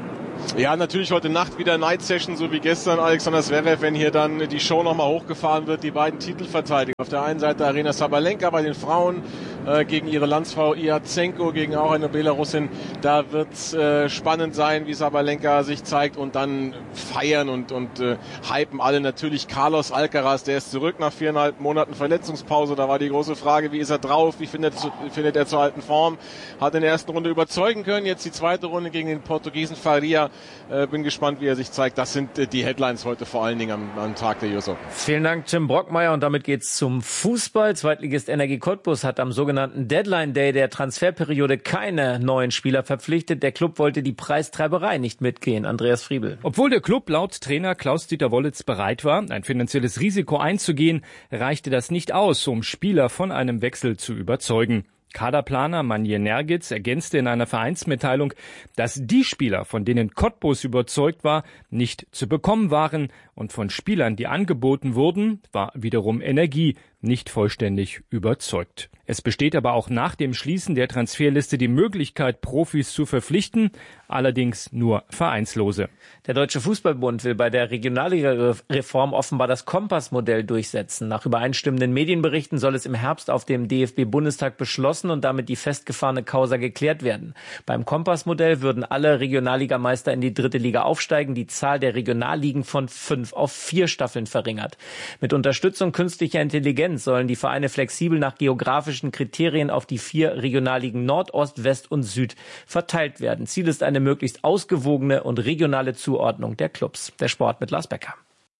Speaker 27: Ja, natürlich heute Nacht wieder Night Session, so wie gestern Alexander Zverev, wenn hier dann die Show nochmal hochgefahren wird, die beiden Titelverteidiger. Auf der einen Seite Aryna Sabalenka bei den Frauen gegen ihre Landsfrau Iatsenko, gegen auch eine Belarusin. Da wird's spannend sein, wie Sabalenka sich zeigt und dann feiern und hypen alle natürlich Carlos Alcaraz, der ist zurück nach 4,5 Monaten Verletzungspause. Da war die große Frage, wie ist er drauf, wie findet er zur alten Form. Hat in der ersten Runde überzeugen können, jetzt die zweite Runde gegen den Portugiesen Faria. Bin gespannt, wie er sich zeigt. Das sind die Headlines heute vor allen Dingen am Tag der US Open.
Speaker 26: Vielen Dank, Tim Brockmeier. Und damit geht's zum Fußball. Zweitligist Energie Cottbus hat am sogenannten Deadline Day der Transferperiode keine neuen Spieler verpflichtet. Der Club wollte die Preistreiberei nicht mitgehen. Andreas Friebel.
Speaker 1: Obwohl der Club laut Trainer Klaus-Dieter Wollitz bereit war, ein finanzielles Risiko einzugehen, reichte das nicht aus, um Spieler von einem Wechsel zu überzeugen. Kaderplaner Manje Nergitz ergänzte in einer Vereinsmitteilung, dass die Spieler, von denen Cottbus überzeugt war, nicht zu bekommen waren und von Spielern, die angeboten wurden, war wiederum Energie nicht vollständig überzeugt. Es besteht aber auch nach dem Schließen der Transferliste die Möglichkeit, Profis zu verpflichten, allerdings nur Vereinslose.
Speaker 26: Der Deutsche Fußballbund will bei der Regionalliga-Reform offenbar das Kompassmodell durchsetzen. Nach übereinstimmenden Medienberichten soll es im Herbst auf dem DFB-Bundestag beschlossen und damit die festgefahrene Causa geklärt werden. Beim Kompassmodell würden alle Regionalligameister in die 3. Liga aufsteigen, die Zahl der Regionalligen von 5 auf 4 Staffeln verringert. Mit Unterstützung künstlicher Intelligenz sollen die Vereine flexibel nach geografischen Kriterien auf die 4 Regionalligen Nord, Ost, West und Süd verteilt werden. Ziel ist eine möglichst ausgewogene und regionale Zuordnung der Clubs. Der Sport mit Lars Becker.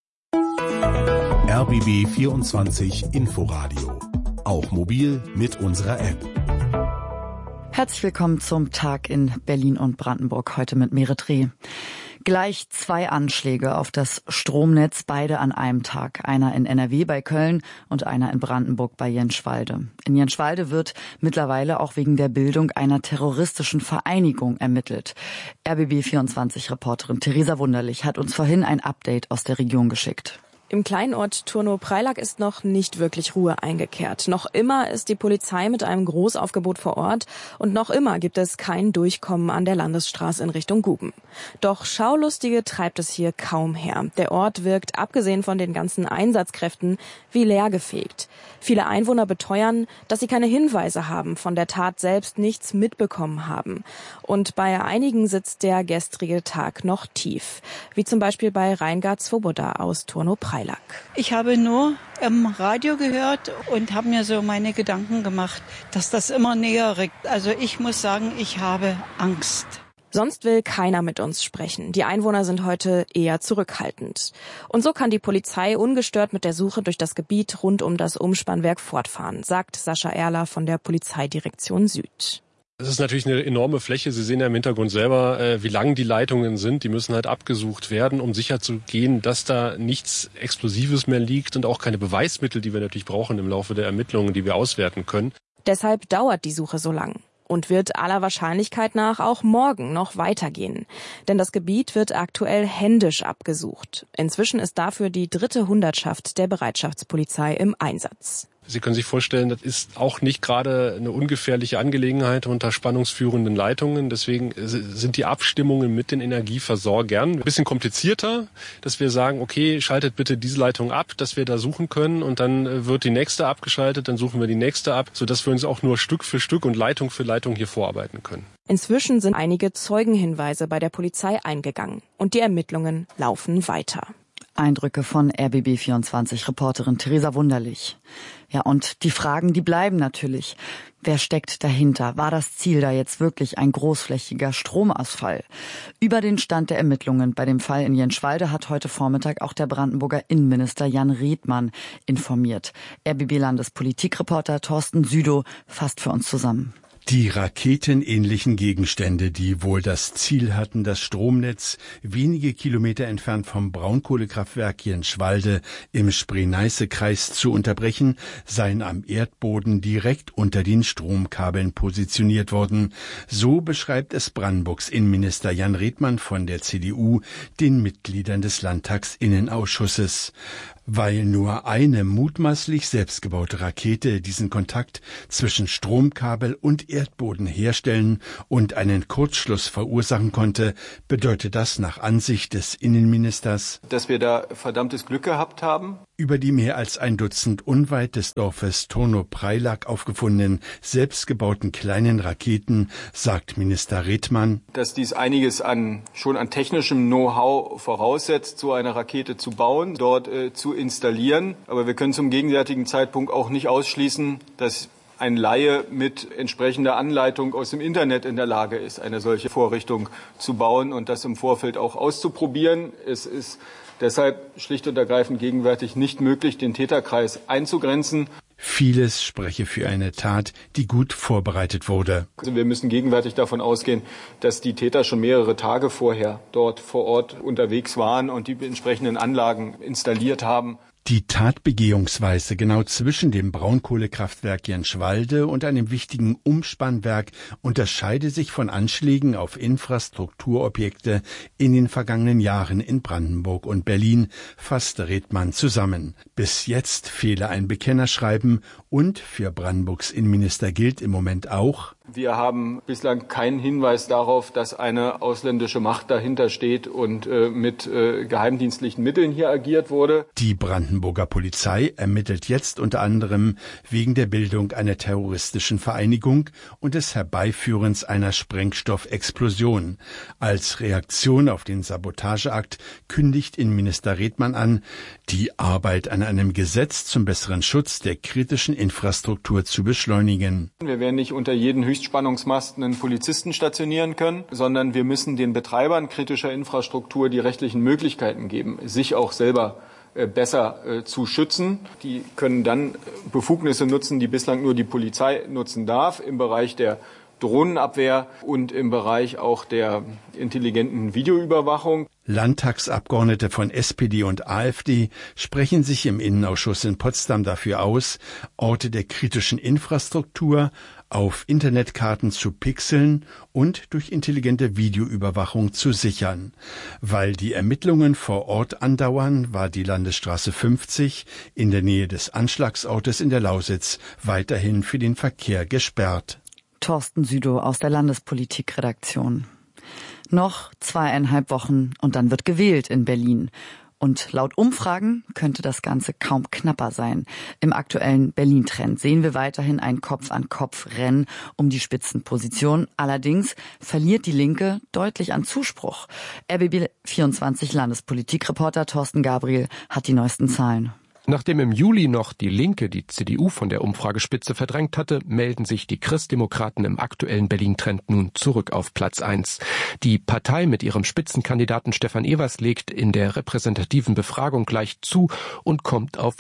Speaker 5: RBB 24 Inforadio. Auch mobil mit unserer App.
Speaker 4: Herzlich willkommen zum Tag in Berlin und Brandenburg. Heute mit Merit Reh. Gleich 2 Anschläge auf das Stromnetz, beide an einem Tag. Einer in NRW bei Köln und einer in Brandenburg bei Jenschwalde. In Jenschwalde wird mittlerweile auch wegen der Bildung einer terroristischen Vereinigung ermittelt. RBB24-Reporterin Theresa Wunderlich hat uns vorhin ein Update aus der Region geschickt.
Speaker 2: Im Kleinort Turnow-Preilack ist noch nicht wirklich Ruhe eingekehrt. Noch immer ist die Polizei mit einem Großaufgebot vor Ort und noch immer gibt es kein Durchkommen an der Landesstraße in Richtung Guben. Doch Schaulustige treibt es hier kaum her. Der Ort wirkt, abgesehen von den ganzen Einsatzkräften, wie leergefegt. Viele Einwohner beteuern, dass sie keine Hinweise haben, von der Tat selbst nichts mitbekommen haben. Und bei einigen sitzt der gestrige Tag noch tief. Wie zum Beispiel bei Reingard Svoboda aus Turnow-Preilack.
Speaker 6: Ich habe nur im Radio gehört und habe mir so meine Gedanken gemacht, dass das immer näher rückt. Also ich muss sagen, ich habe Angst.
Speaker 2: Sonst will keiner mit uns sprechen. Die Einwohner sind heute eher zurückhaltend. Und so kann die Polizei ungestört mit der Suche durch das Gebiet rund um das Umspannwerk fortfahren, sagt Sascha Erler von der Polizeidirektion Süd.
Speaker 7: Es ist natürlich eine enorme Fläche. Sie sehen ja im Hintergrund selber, wie lang die Leitungen sind. Die müssen halt abgesucht werden, um sicher zu gehen, dass da nichts Explosives mehr liegt und auch keine Beweismittel, die wir natürlich brauchen im Laufe der Ermittlungen, die wir auswerten können.
Speaker 2: Deshalb dauert die Suche so lang. Und wird aller Wahrscheinlichkeit nach auch morgen noch weitergehen. Denn das Gebiet wird aktuell händisch abgesucht. Inzwischen ist dafür die 3. Hundertschaft der Bereitschaftspolizei im Einsatz.
Speaker 7: Sie können sich vorstellen, das ist auch nicht gerade eine ungefährliche Angelegenheit unter spannungsführenden Leitungen. Deswegen sind die Abstimmungen mit den Energieversorgern ein bisschen komplizierter, dass wir sagen, okay, schaltet bitte diese Leitung ab, dass wir da suchen können und dann wird die nächste abgeschaltet, dann suchen wir die nächste ab, sodass wir uns auch nur Stück für Stück und Leitung für Leitung hier vorarbeiten können.
Speaker 2: Inzwischen sind einige Zeugenhinweise bei der Polizei eingegangen und die Ermittlungen laufen weiter.
Speaker 4: Eindrücke von RBB24-Reporterin Theresa Wunderlich. Ja, und die Fragen, die bleiben natürlich. Wer steckt dahinter? War das Ziel da jetzt wirklich ein großflächiger Stromausfall? Über den Stand der Ermittlungen bei dem Fall in Jenschwalde hat heute Vormittag auch der Brandenburger Innenminister Jan Redmann informiert. RBB-Landespolitikreporter Thorsten Südow fasst für uns zusammen.
Speaker 3: Die raketenähnlichen Gegenstände, die wohl das Ziel hatten, das Stromnetz wenige Kilometer entfernt vom Braunkohlekraftwerk Jenschwalde im Spree-Neiße-Kreis zu unterbrechen, seien am Erdboden direkt unter den Stromkabeln positioniert worden. So beschreibt es Brandenburgs Innenminister Jan Redmann von der CDU den Mitgliedern des Landtagsinnenausschusses. Weil nur eine mutmaßlich selbstgebaute Rakete diesen Kontakt zwischen Stromkabel und Erdboden herstellen und einen Kurzschluss verursachen konnte, bedeutet das nach Ansicht des Innenministers,
Speaker 8: dass wir da verdammtes Glück gehabt haben.
Speaker 3: Über die mehr als ein Dutzend unweit des Dorfes Turnow-Preilack aufgefundenen, selbstgebauten kleinen Raketen, sagt Minister Redmann,
Speaker 8: dass dies einiges schon an technischem Know-how voraussetzt, so eine Rakete zu bauen, dort zu installieren. Aber wir können zum gegenwärtigen Zeitpunkt auch nicht ausschließen, dass ein Laie mit entsprechender Anleitung aus dem Internet in der Lage ist, eine solche Vorrichtung zu bauen und das im Vorfeld auch auszuprobieren. Es ist deshalb schlicht und ergreifend gegenwärtig nicht möglich, den Täterkreis einzugrenzen.
Speaker 3: Vieles spreche für eine Tat, die gut vorbereitet wurde.
Speaker 8: Also wir müssen gegenwärtig davon ausgehen, dass die Täter schon mehrere Tage vorher dort vor Ort unterwegs waren und die entsprechenden Anlagen installiert haben.
Speaker 3: Die Tatbegehungsweise genau zwischen dem Braunkohlekraftwerk Jenschwalde und einem wichtigen Umspannwerk unterscheide sich von Anschlägen auf Infrastrukturobjekte in den vergangenen Jahren in Brandenburg und Berlin, fasste Redmann zusammen. Bis jetzt fehle ein Bekennerschreiben und für Brandenburgs Innenminister gilt im Moment auch:
Speaker 8: Wir haben bislang keinen Hinweis darauf, dass eine ausländische Macht dahinter steht und mit geheimdienstlichen Mitteln hier agiert wurde.
Speaker 3: Die Brandenburger Polizei ermittelt jetzt unter anderem wegen der Bildung einer terroristischen Vereinigung und des Herbeiführens einer Sprengstoffexplosion. Als Reaktion auf den Sabotageakt kündigt Innenminister Redmann an, die Arbeit an einem Gesetz zum besseren Schutz der kritischen Infrastruktur zu beschleunigen.
Speaker 8: Wir werden nicht unter jeden Höchstspannungsmasten einen Polizisten stationieren können, sondern wir müssen den Betreibern kritischer Infrastruktur die rechtlichen Möglichkeiten geben, sich auch selber besser zu schützen. Die können dann Befugnisse nutzen, die bislang nur die Polizei nutzen darf, im Bereich der Drohnenabwehr und im Bereich auch der intelligenten Videoüberwachung.
Speaker 3: Landtagsabgeordnete von SPD und AfD sprechen sich im Innenausschuss in Potsdam dafür aus, Orte der kritischen Infrastruktur auf Internetkarten zu pixeln und durch intelligente Videoüberwachung zu sichern. Weil die Ermittlungen vor Ort andauern, war die Landesstraße 50 in der Nähe des Anschlagsortes in der Lausitz weiterhin für den Verkehr gesperrt.
Speaker 4: Thorsten Südow aus der Landespolitikredaktion. Noch 2,5 Wochen und dann wird gewählt in Berlin. Und laut Umfragen könnte das Ganze kaum knapper sein. Im aktuellen Berlin-Trend sehen wir weiterhin ein Kopf-an-Kopf-Rennen um die Spitzenposition. Allerdings verliert die Linke deutlich an Zuspruch. RBB24 Landespolitikreporter Thorsten Gabriel hat die neuesten Zahlen.
Speaker 9: Nachdem im Juli noch die Linke die CDU von der Umfragespitze verdrängt hatte, melden sich die Christdemokraten im aktuellen Berlin-Trend nun zurück auf Platz 1. Die Partei mit ihrem Spitzenkandidaten Stefan Evers legt in der repräsentativen Befragung gleich zu und kommt auf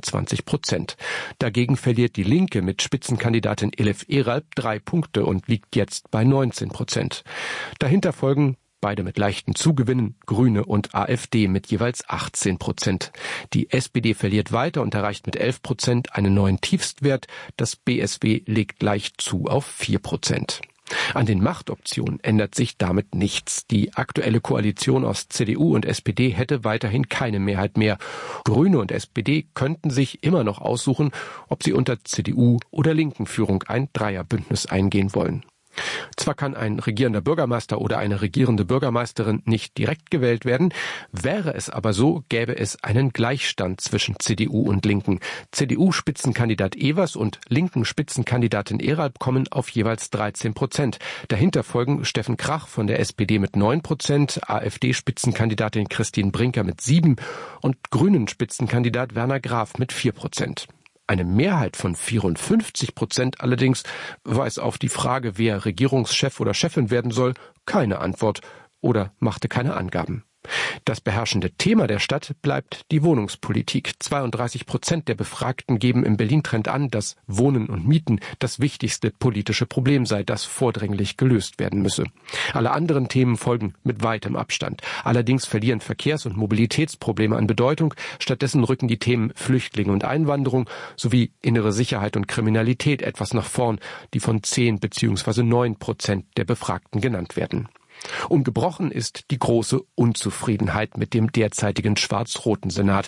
Speaker 9: 21%. Dagegen verliert die Linke mit Spitzenkandidatin Elif Eralp 3 Punkte und liegt jetzt bei 19%. Dahinter folgen beide mit leichten Zugewinnen, Grüne und AfD mit jeweils 18%. Die SPD verliert weiter und erreicht mit 11% einen neuen Tiefstwert. Das BSW legt leicht zu auf 4%. An den Machtoptionen ändert sich damit nichts. Die aktuelle Koalition aus CDU und SPD hätte weiterhin keine Mehrheit mehr. Grüne und SPD könnten sich immer noch aussuchen, ob sie unter CDU- oder Linken-Führung ein Dreierbündnis eingehen wollen. Zwar kann ein regierender Bürgermeister oder eine regierende Bürgermeisterin nicht direkt gewählt werden, wäre es aber so, gäbe es einen Gleichstand zwischen CDU und Linken. CDU-Spitzenkandidat Evers und Linken-Spitzenkandidatin Eralp kommen auf jeweils 13%. Dahinter folgen Steffen Krach von der SPD mit 9%, AfD-Spitzenkandidatin Christine Brinker mit 7% und Grünen-Spitzenkandidat Werner Graf mit 4%. Eine Mehrheit von 54% allerdings weiß auf die Frage, wer Regierungschef oder Chefin werden soll, keine Antwort oder machte keine Angaben. Das beherrschende Thema der Stadt bleibt die Wohnungspolitik. 32% der Befragten geben im Berlin-Trend an, dass Wohnen und Mieten das wichtigste politische Problem sei, das vordringlich gelöst werden müsse. Alle anderen Themen folgen mit weitem Abstand. Allerdings verlieren Verkehrs- und Mobilitätsprobleme an Bedeutung. Stattdessen rücken die Themen Flüchtlinge und Einwanderung sowie innere Sicherheit und Kriminalität etwas nach vorn, die von 10 bzw. 9% der Befragten genannt werden. Ungebrochen ist die große Unzufriedenheit mit dem derzeitigen schwarz-roten Senat.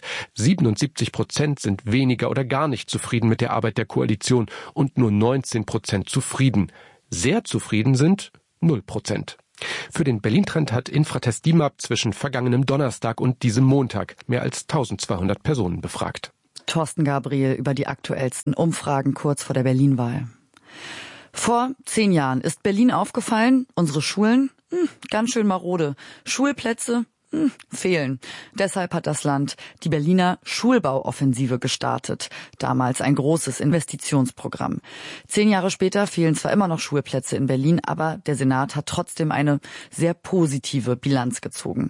Speaker 9: 77% sind weniger oder gar nicht zufrieden mit der Arbeit der Koalition und nur 19% zufrieden. Sehr zufrieden sind 0%. Für den Berlin-Trend hat Infratest DIMAP zwischen vergangenem Donnerstag und diesem Montag mehr als 1200 Personen befragt.
Speaker 4: Thorsten Gabriel über die aktuellsten Umfragen kurz vor der Berlin-Wahl. Vor 10 Jahren ist Berlin aufgefallen, unsere Schulen, ganz schön marode. Schulplätze, fehlen. Deshalb hat das Land die Berliner Schulbauoffensive gestartet. Damals ein großes Investitionsprogramm. 10 Jahre später fehlen zwar immer noch Schulplätze in Berlin, aber der Senat hat trotzdem eine sehr positive Bilanz gezogen.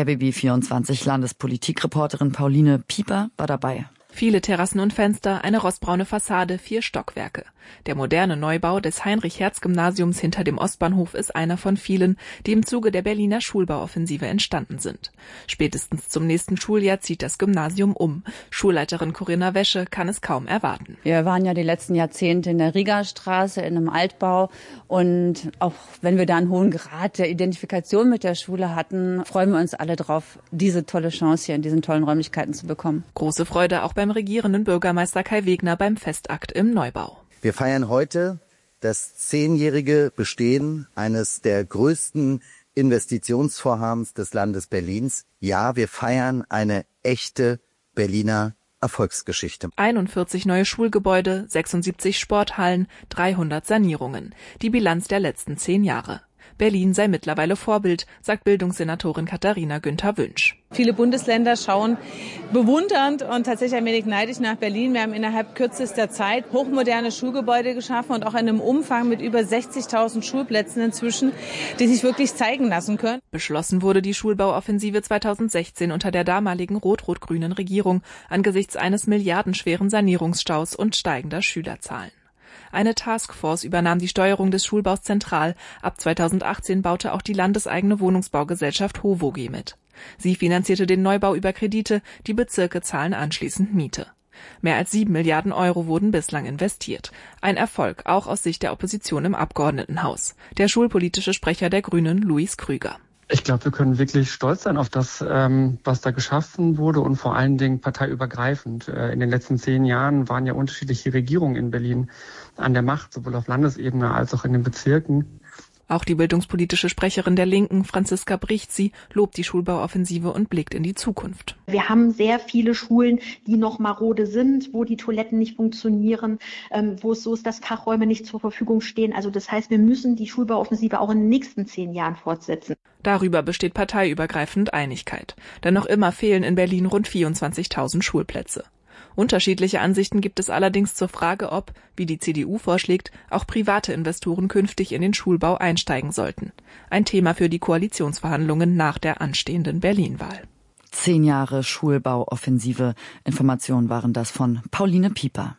Speaker 4: RBB24 Landespolitikreporterin Pauline Pieper war dabei.
Speaker 10: Viele Terrassen und Fenster, eine rostbraune Fassade, 4 Stockwerke. Der moderne Neubau des Heinrich-Herz-Gymnasiums hinter dem Ostbahnhof ist einer von vielen, die im Zuge der Berliner Schulbauoffensive entstanden sind. Spätestens zum nächsten Schuljahr zieht das Gymnasium um. Schulleiterin Corinna Wäsche kann es kaum erwarten.
Speaker 11: Wir waren ja die letzten Jahrzehnte in der Riegerstraße, in einem Altbau. Und auch wenn wir da einen hohen Grad der Identifikation mit der Schule hatten, freuen wir uns alle drauf, diese tolle Chance hier in diesen tollen Räumlichkeiten zu bekommen.
Speaker 10: Große Freude auch beim regierenden Bürgermeister Kai Wegner beim Festakt im Neubau.
Speaker 12: Wir feiern heute das 10-jährige Bestehen eines der größten Investitionsvorhabens des Landes Berlins. Ja, wir feiern eine echte Berliner Erfolgsgeschichte.
Speaker 10: 41 neue Schulgebäude, 76 Sporthallen, 300 Sanierungen. Die Bilanz der letzten 10 Jahre. Berlin sei mittlerweile Vorbild, sagt Bildungssenatorin Katharina Günther-Wünsch.
Speaker 13: Viele Bundesländer schauen bewundernd und tatsächlich ein wenig neidisch nach Berlin. Wir haben innerhalb kürzester Zeit hochmoderne Schulgebäude geschaffen und auch in einem Umfang mit über 60.000 Schulplätzen inzwischen, die sich wirklich zeigen lassen können.
Speaker 10: Beschlossen wurde die Schulbauoffensive 2016 unter der damaligen rot-rot-grünen Regierung angesichts eines milliardenschweren Sanierungsstaus und steigender Schülerzahlen. Eine Taskforce übernahm die Steuerung des Schulbaus zentral. Ab 2018 baute auch die landeseigene Wohnungsbaugesellschaft HOVOG mit. Sie finanzierte den Neubau über Kredite, die Bezirke zahlen anschließend Miete. Mehr als 7 Milliarden Euro wurden bislang investiert. Ein Erfolg, auch aus Sicht der Opposition im Abgeordnetenhaus. Der schulpolitische Sprecher der Grünen, Luis Krüger.
Speaker 14: Ich glaube, wir können wirklich stolz sein auf das, was da geschaffen wurde und vor allen Dingen parteiübergreifend. In den letzten 10 Jahren waren ja unterschiedliche Regierungen in Berlin an der Macht, sowohl auf Landesebene als auch in den Bezirken.
Speaker 10: Auch die bildungspolitische Sprecherin der Linken, Franziska Brichtzi, lobt die Schulbauoffensive und blickt in die Zukunft.
Speaker 16: Wir haben sehr viele Schulen, die noch marode sind, wo die Toiletten nicht funktionieren, wo es so ist, dass Fachräume nicht zur Verfügung stehen. Also das heißt, wir müssen die Schulbauoffensive auch in den nächsten 10 Jahren fortsetzen.
Speaker 10: Darüber besteht parteiübergreifend Einigkeit. Denn noch immer fehlen in Berlin rund 24.000 Schulplätze. Unterschiedliche Ansichten gibt es allerdings zur Frage, ob, wie die CDU vorschlägt, auch private Investoren künftig in den Schulbau einsteigen sollten. Ein Thema für die Koalitionsverhandlungen nach der anstehenden Berlin-Wahl.
Speaker 4: 10 Jahre Schulbauoffensive. Informationen waren das von Pauline Pieper.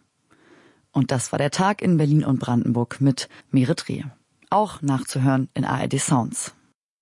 Speaker 4: Und das war der Tag in Berlin und Brandenburg mit Merit Rehe. Auch nachzuhören in ARD Sounds.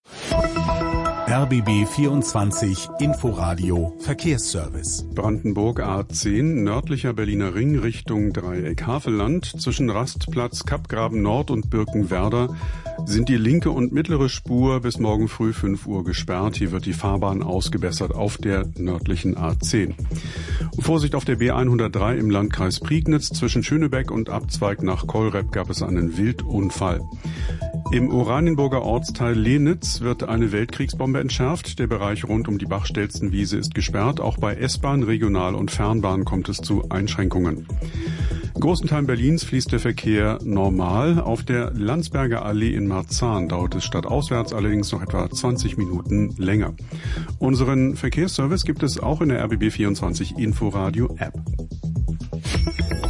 Speaker 5: RBB 24 Inforadio Verkehrsservice.
Speaker 17: Brandenburg A10, nördlicher Berliner Ring Richtung Dreieck Havelland. Zwischen Rastplatz, Kappgraben Nord und Birkenwerder sind die linke und mittlere Spur bis morgen früh 5 Uhr gesperrt. Hier wird die Fahrbahn ausgebessert auf der nördlichen A10. Vorsicht auf der B103 im Landkreis Prignitz. Zwischen Schönebeck und Abzweig nach Kollrep gab es einen Wildunfall. Im Oranienburger Ortsteil Lenitz wird eine Weltkriegsbombe entschärft. Der Bereich rund um die Bachstelzenwiese ist gesperrt. Auch bei S-Bahn, Regional- und Fernbahn kommt es zu Einschränkungen. In großen Teilen Berlins fließt der Verkehr normal. Auf der Landsberger Allee in Marzahn dauert es stadtauswärts allerdings noch etwa 20 Minuten länger. Unseren Verkehrsservice gibt es auch in der RBB 24 Inforadio App.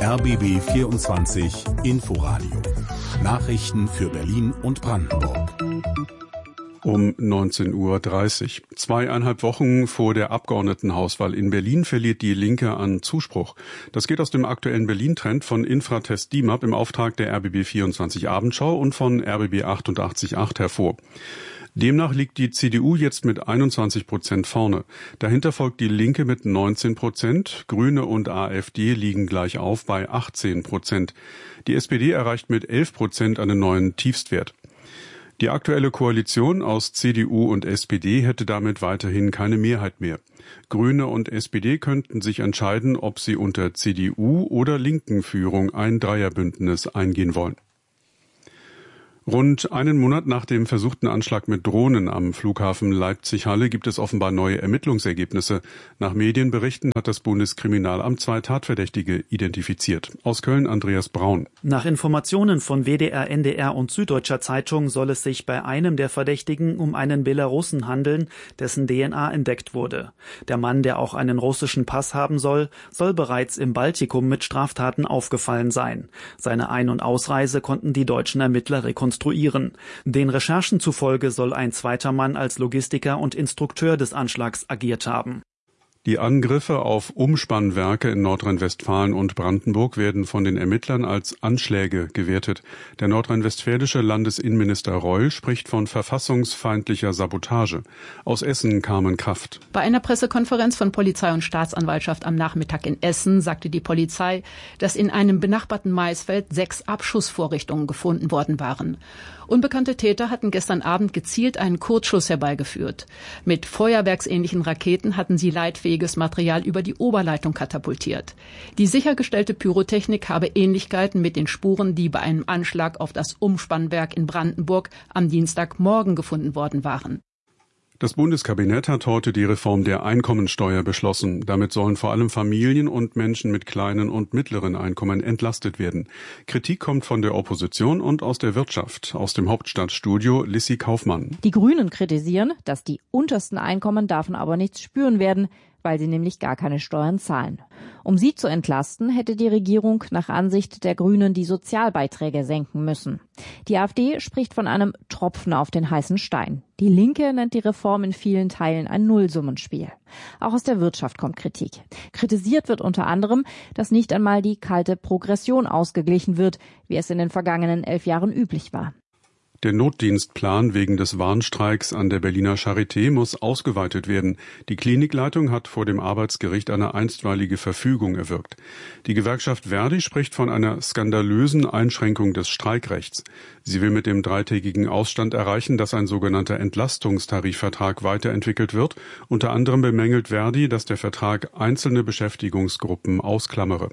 Speaker 5: RBB 24 Inforadio. Nachrichten für Berlin und Brandenburg.
Speaker 17: Um 19:30 Uhr. 2,5 Wochen vor der Abgeordnetenhauswahl in Berlin verliert die Linke an Zuspruch. Das geht aus dem aktuellen Berlin-Trend von Infratest DIMAP im Auftrag der RBB 24 Abendschau und von RBB 88.8 hervor. Demnach liegt die CDU jetzt mit 21% vorne. Dahinter folgt die Linke mit 19%. Grüne und AfD liegen gleich auf bei 18%. Die SPD erreicht mit 11% einen neuen Tiefstwert. Die aktuelle Koalition aus CDU und SPD hätte damit weiterhin keine Mehrheit mehr. Grüne und SPD könnten sich entscheiden, ob sie unter CDU oder linken Führung ein Dreierbündnis eingehen wollen. Rund einen Monat nach dem versuchten Anschlag mit Drohnen am Flughafen Leipzig-Halle gibt es offenbar neue Ermittlungsergebnisse. Nach Medienberichten hat das Bundeskriminalamt 2 Tatverdächtige identifiziert. Aus Köln Andreas Braun.
Speaker 15: Nach Informationen von WDR, NDR und Süddeutscher Zeitung soll es sich bei einem der Verdächtigen um einen Belarussen handeln, dessen DNA entdeckt wurde. Der Mann, der auch einen russischen Pass haben soll bereits im Baltikum mit Straftaten aufgefallen sein. Seine Ein- und Ausreise konnten die deutschen Ermittler rekonstruieren. Den Recherchen zufolge soll ein zweiter Mann als Logistiker und Instrukteur des Anschlags agiert haben.
Speaker 17: Die Angriffe auf Umspannwerke in Nordrhein-Westfalen und Brandenburg werden von den Ermittlern als Anschläge gewertet. Der nordrhein-westfälische Landesinnenminister Reul spricht von verfassungsfeindlicher Sabotage. Aus Essen Carmen Kraft.
Speaker 18: Bei einer Pressekonferenz von Polizei und Staatsanwaltschaft am Nachmittag in Essen sagte die Polizei, dass in einem benachbarten Maisfeld 6 Abschussvorrichtungen gefunden worden waren. Unbekannte Täter hatten gestern Abend gezielt einen Kurzschuss herbeigeführt. Mit feuerwerksähnlichen Raketen hatten sie leitfähiges Material über die Oberleitung katapultiert. Die sichergestellte Pyrotechnik habe Ähnlichkeiten mit den Spuren, die bei einem Anschlag auf das Umspannwerk in Brandenburg am Dienstagmorgen gefunden worden waren.
Speaker 17: Das Bundeskabinett hat heute die Reform der Einkommensteuer beschlossen. Damit sollen vor allem Familien und Menschen mit kleinen und mittleren Einkommen entlastet werden. Kritik kommt von der Opposition und aus der Wirtschaft. Aus dem Hauptstadtstudio Lissi Kaufmann.
Speaker 19: Die Grünen kritisieren, dass die untersten Einkommen davon aber nichts spüren werden, weil sie nämlich gar keine Steuern zahlen. Um sie zu entlasten, hätte die Regierung nach Ansicht der Grünen die Sozialbeiträge senken müssen. Die AfD spricht von einem Tropfen auf den heißen Stein. Die Linke nennt die Reform in vielen Teilen ein Nullsummenspiel. Auch aus der Wirtschaft kommt Kritik. Kritisiert wird unter anderem, dass nicht einmal die kalte Progression ausgeglichen wird, wie es in den vergangenen 11 Jahren üblich war.
Speaker 17: Der Notdienstplan wegen des Warnstreiks an der Berliner Charité muss ausgeweitet werden. Die Klinikleitung hat vor dem Arbeitsgericht eine einstweilige Verfügung erwirkt. Die Gewerkschaft Verdi spricht von einer skandalösen Einschränkung des Streikrechts. Sie will mit dem 3-tägigen Ausstand erreichen, dass ein sogenannter Entlastungstarifvertrag weiterentwickelt wird. Unter anderem bemängelt Verdi, dass der Vertrag einzelne Beschäftigungsgruppen ausklammere.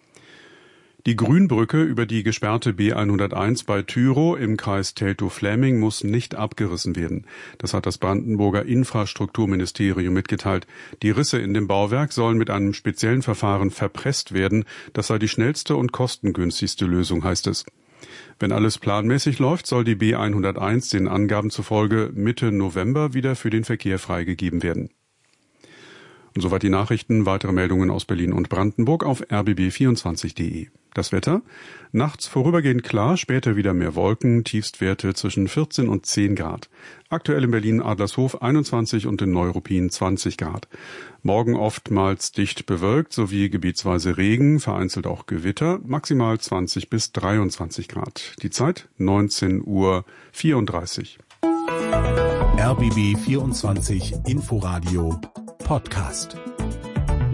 Speaker 17: Die Grünbrücke über die gesperrte B101 bei Tyrow im Kreis Teltow-Fläming muss nicht abgerissen werden. Das hat das Brandenburger Infrastrukturministerium mitgeteilt. Die Risse in dem Bauwerk sollen mit einem speziellen Verfahren verpresst werden. Das sei die schnellste und kostengünstigste Lösung, heißt es. Wenn alles planmäßig läuft, soll die B101 den Angaben zufolge Mitte November wieder für den Verkehr freigegeben werden. Und soweit die Nachrichten. Weitere Meldungen aus Berlin und Brandenburg auf rbb24.de. Das Wetter? Nachts vorübergehend klar, später wieder mehr Wolken, Tiefstwerte zwischen 14 und 10 Grad. Aktuell in Berlin-Adlershof 21 und in Neuruppin 20 Grad. Morgen oftmals dicht bewölkt sowie gebietsweise Regen, vereinzelt auch Gewitter, maximal 20 bis 23 Grad. Die Zeit 19:34 Uhr.
Speaker 5: RBB 24 Inforadio Podcast.